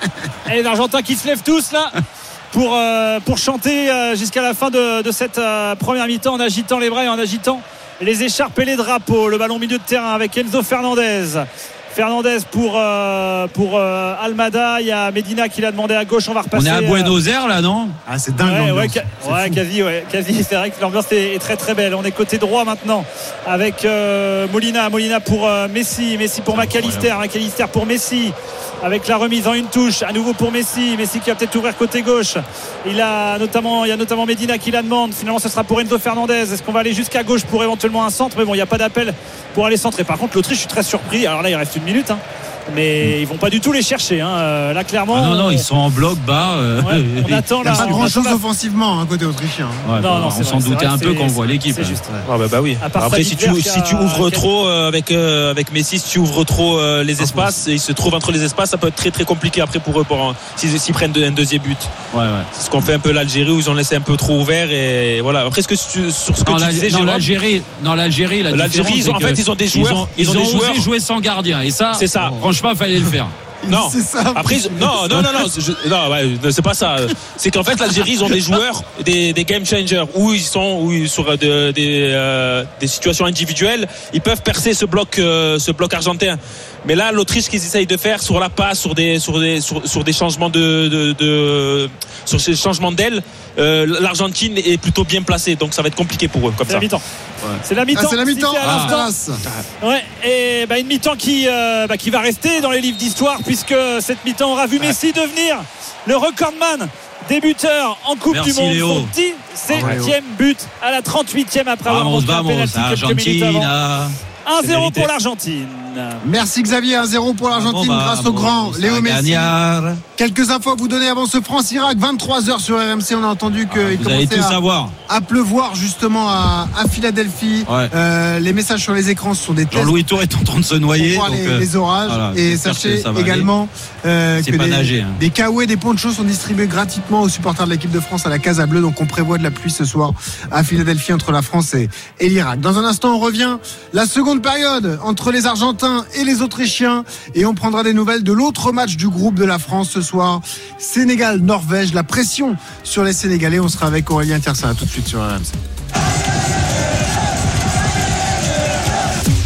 Et les Argentins qui se lèvent tous là pour, euh, pour chanter euh, jusqu'à la fin de, de cette euh, première mi-temps en agitant les bras et en agitant les écharpes et les drapeaux. Le ballon milieu de terrain avec Enzo Fernandez. Fernandez pour, euh, pour euh, Almada. Il y a Medina qui l'a demandé à gauche. On va repasser. On est à euh, Buenos Aires là, non? Ah, c'est dingue. Ouais, l'ambiance. ouais, ca- C'est ouais, fou. quasi, ouais, quasi. C'est vrai que l'ambiance est, est très très belle. On est côté droit maintenant avec euh, Molina, Molina pour euh, Messi, Messi pour McAllister, McAllister pour Messi. Avec la remise en une touche, à nouveau pour Messi, Messi qui va peut-être ouvrir côté gauche. Il a notamment, il y a notamment Medina qui la demande. Finalement, ce sera pour Enzo Fernandez. Est-ce qu'on va aller jusqu'à gauche pour éventuellement un centre? Mais bon, il n'y a pas d'appel pour aller centrer. Par contre, l'Autriche, je suis très surpris. Alors là, il reste une minute. Hein. Mais ils vont pas du tout les chercher. Hein. Euh, Là, clairement. Ah non, non, on- ils sont en bloc bas. euh, Ouais, on attend Il n'y a là. pas on grand attend chose la- offensivement, hein, côté autrichien. ouais, Non, bah, non, c'est on s'en vrai, c'est doutait vrai un que peu c'est- quand on voit c'est- l'équipe. c'est juste. Ah bah, bah oui. À part Après, ça, si tu, Dietler si qui a- tu ouvres qui a- trop euh, avec, euh, avec Messi, si tu ouvres trop euh, les espaces et il se trouve entre les espaces, ça peut être très très compliqué après pour eux pour, un- s'ils, s'ils prennent de- un deuxième but. Ouais, ouais. C'est ce qu'on fait un peu l'Algérie où ils ont laissé un peu trop ouvert et voilà. Après, ce que tu- sur ce que Non, tu la- disais, non, Jérôme, l'Algérie, non, l'Algérie, la L'Algérie, différence, ils ont- en c'est fait, que ils ont des joueurs- Ils ont, ils ont des osé joueurs- jouer sans gardien. Et ça, C'est ça. franchement, il fallait le faire. Non. C'est ça. Après, ils- non, non, non, non, je- non, ouais, c'est pas ça. C'est qu'en fait, l'Algérie, ils ont des joueurs, des, des game changers, où ils sont, où ils, sur de- des, euh, des situations individuelles, ils peuvent percer ce bloc, euh, ce bloc argentin. Mais là, l'Autriche, qu'ils essayent de faire sur la passe, sur des, sur des, sur, sur des changements de, de, de sur ces changements d'aile, euh, l'Argentine est plutôt bien placée, donc ça va être compliqué pour eux, comme C'est ça. la mi-temps. C'est la Ah, mi-temps. c'est la mi-temps. sifflée à Ah, l'instant. Dallas. Ouais, et bah, une mi-temps qui, euh, bah, qui va rester dans les livres d'histoire puisque cette mi-temps aura vu Messi devenir le recordman des buteurs en Coupe Merci, du Monde. Léo. Son dix-septième but à la trente-huitième après avoir Vamos, manqué un vamos, penalty quelques minutes Argentine. avant. ah. un zéro mérité. pour l'Argentine. Merci Xavier, un zéro pour l'Argentine Vamos, grâce au vamos, grand a Léo Messi. ganar. Quelques infos à vous donner avant ce France-Irak, vingt-trois heures sur R M C. On a entendu qu'il Vous allez tout commençait à, savoir. à pleuvoir justement à, à Philadelphie. Ouais. Euh, les messages sur les écrans, ce sont des tests Jean-Louis Tour est en train de se pour noyer. voir donc, les, euh, les orages. voilà, et j'espère sachez que ça va également euh, C'est que pas des, nager, hein. des caouets, des ponchos sont distribués gratuitement aux supporters de l'équipe de France à la Casa Bleue. Donc on prévoit de la pluie ce soir à Philadelphie entre la France et, et l'Irak. Dans un instant, on revient. La seconde période entre les Argentins et les Autrichiens. Et on prendra des nouvelles de l'autre match du groupe de la France ce soir. Sénégal-Norvège. La pression sur les Sénégalais. On sera avec Aurélien Tiersin. À tout de suite sur R M C.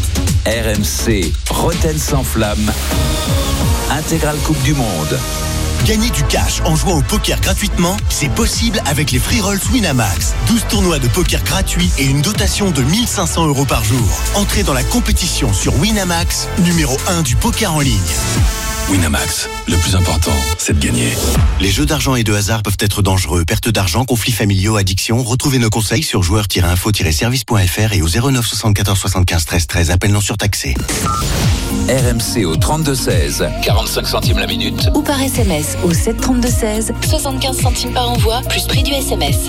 R M C, Rotten sans flamme, intégrale Coupe du Monde. Gagner du cash en jouant au poker gratuitement, c'est possible avec les Free Rolls Winamax. douze tournois de poker gratuits et une dotation de mille cinq cents euros par jour. Entrez dans la compétition sur Winamax, numéro un du poker en ligne. Winamax, le plus important, c'est de gagner. Les jeux d'argent et de hasard peuvent être dangereux. Perte d'argent, conflits familiaux, addiction. Retrouvez nos conseils sur joueurs tiret info tiret service point f r et au zéro neuf soixante-quatorze soixante-quinze treize treize. Appel non surtaxé. R M C au trente-deux seize, quarante-cinq centimes la minute. Ou par S M S au sept trente-deux seize, soixante-quinze centimes par envoi, plus prix du S M S.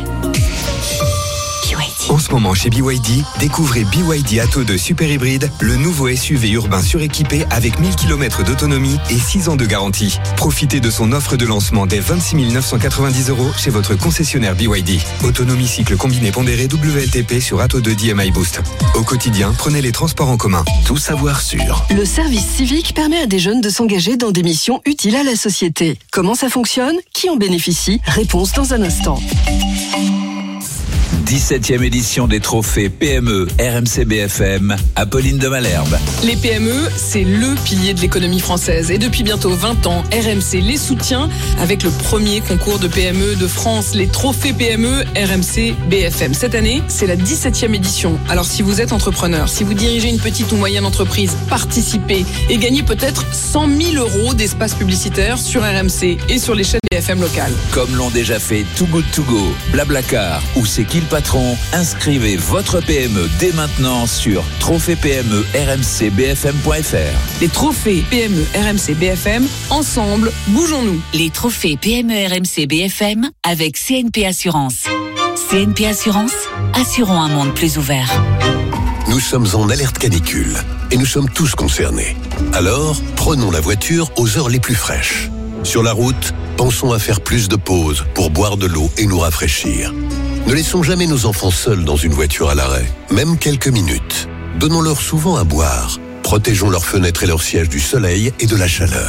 En ce moment chez B Y D, découvrez B Y D Atto deux Super Hybride, le nouveau S U V urbain suréquipé avec mille kilomètres d'autonomie et six ans de garantie. Profitez de son offre de lancement dès vingt-six mille neuf cent quatre-vingt-dix euros chez votre concessionnaire B Y D. Autonomie cycle combiné pondéré W L T P sur Atto deux D M I Boost. Au quotidien, prenez les transports en commun. Tout savoir sur. Le service civique permet à des jeunes de s'engager dans des missions utiles à la société. Comment ça fonctionne ? Qui en bénéficie ? Réponse dans un instant. dix-septième édition des trophées P M E R M C B F M, Apolline de Malherbe. Les P M E, c'est le pilier de l'économie française. Et depuis bientôt vingt ans, R M C les soutient avec le premier concours de P M E de France, les trophées P M E R M C B F M. Cette année, c'est la dix-septième édition. Alors si vous êtes entrepreneur, si vous dirigez une petite ou moyenne entreprise, participez et gagnez peut-être cent mille euros d'espace publicitaire sur R M C et sur les chaînes B F M locales. Comme l'ont déjà fait Too Good To Go, Blablacar ou C'est qui le patron, inscrivez votre P M E dès maintenant sur trophée P M E R M C B F M point f r. Les trophées P M E R M C B F M, ensemble, bougeons-nous. Les trophées P M E R M C B F M avec C N P Assurance. C N P Assurance, assurons un monde plus ouvert. Nous sommes en alerte canicule et nous sommes tous concernés. Alors, prenons la voiture aux heures les plus fraîches. Sur la route, pensons à faire plus de pauses pour boire de l'eau et nous rafraîchir. Ne laissons jamais nos enfants seuls dans une voiture à l'arrêt, même quelques minutes. Donnons-leur souvent à boire. Protégeons leurs fenêtres et leurs sièges du soleil et de la chaleur.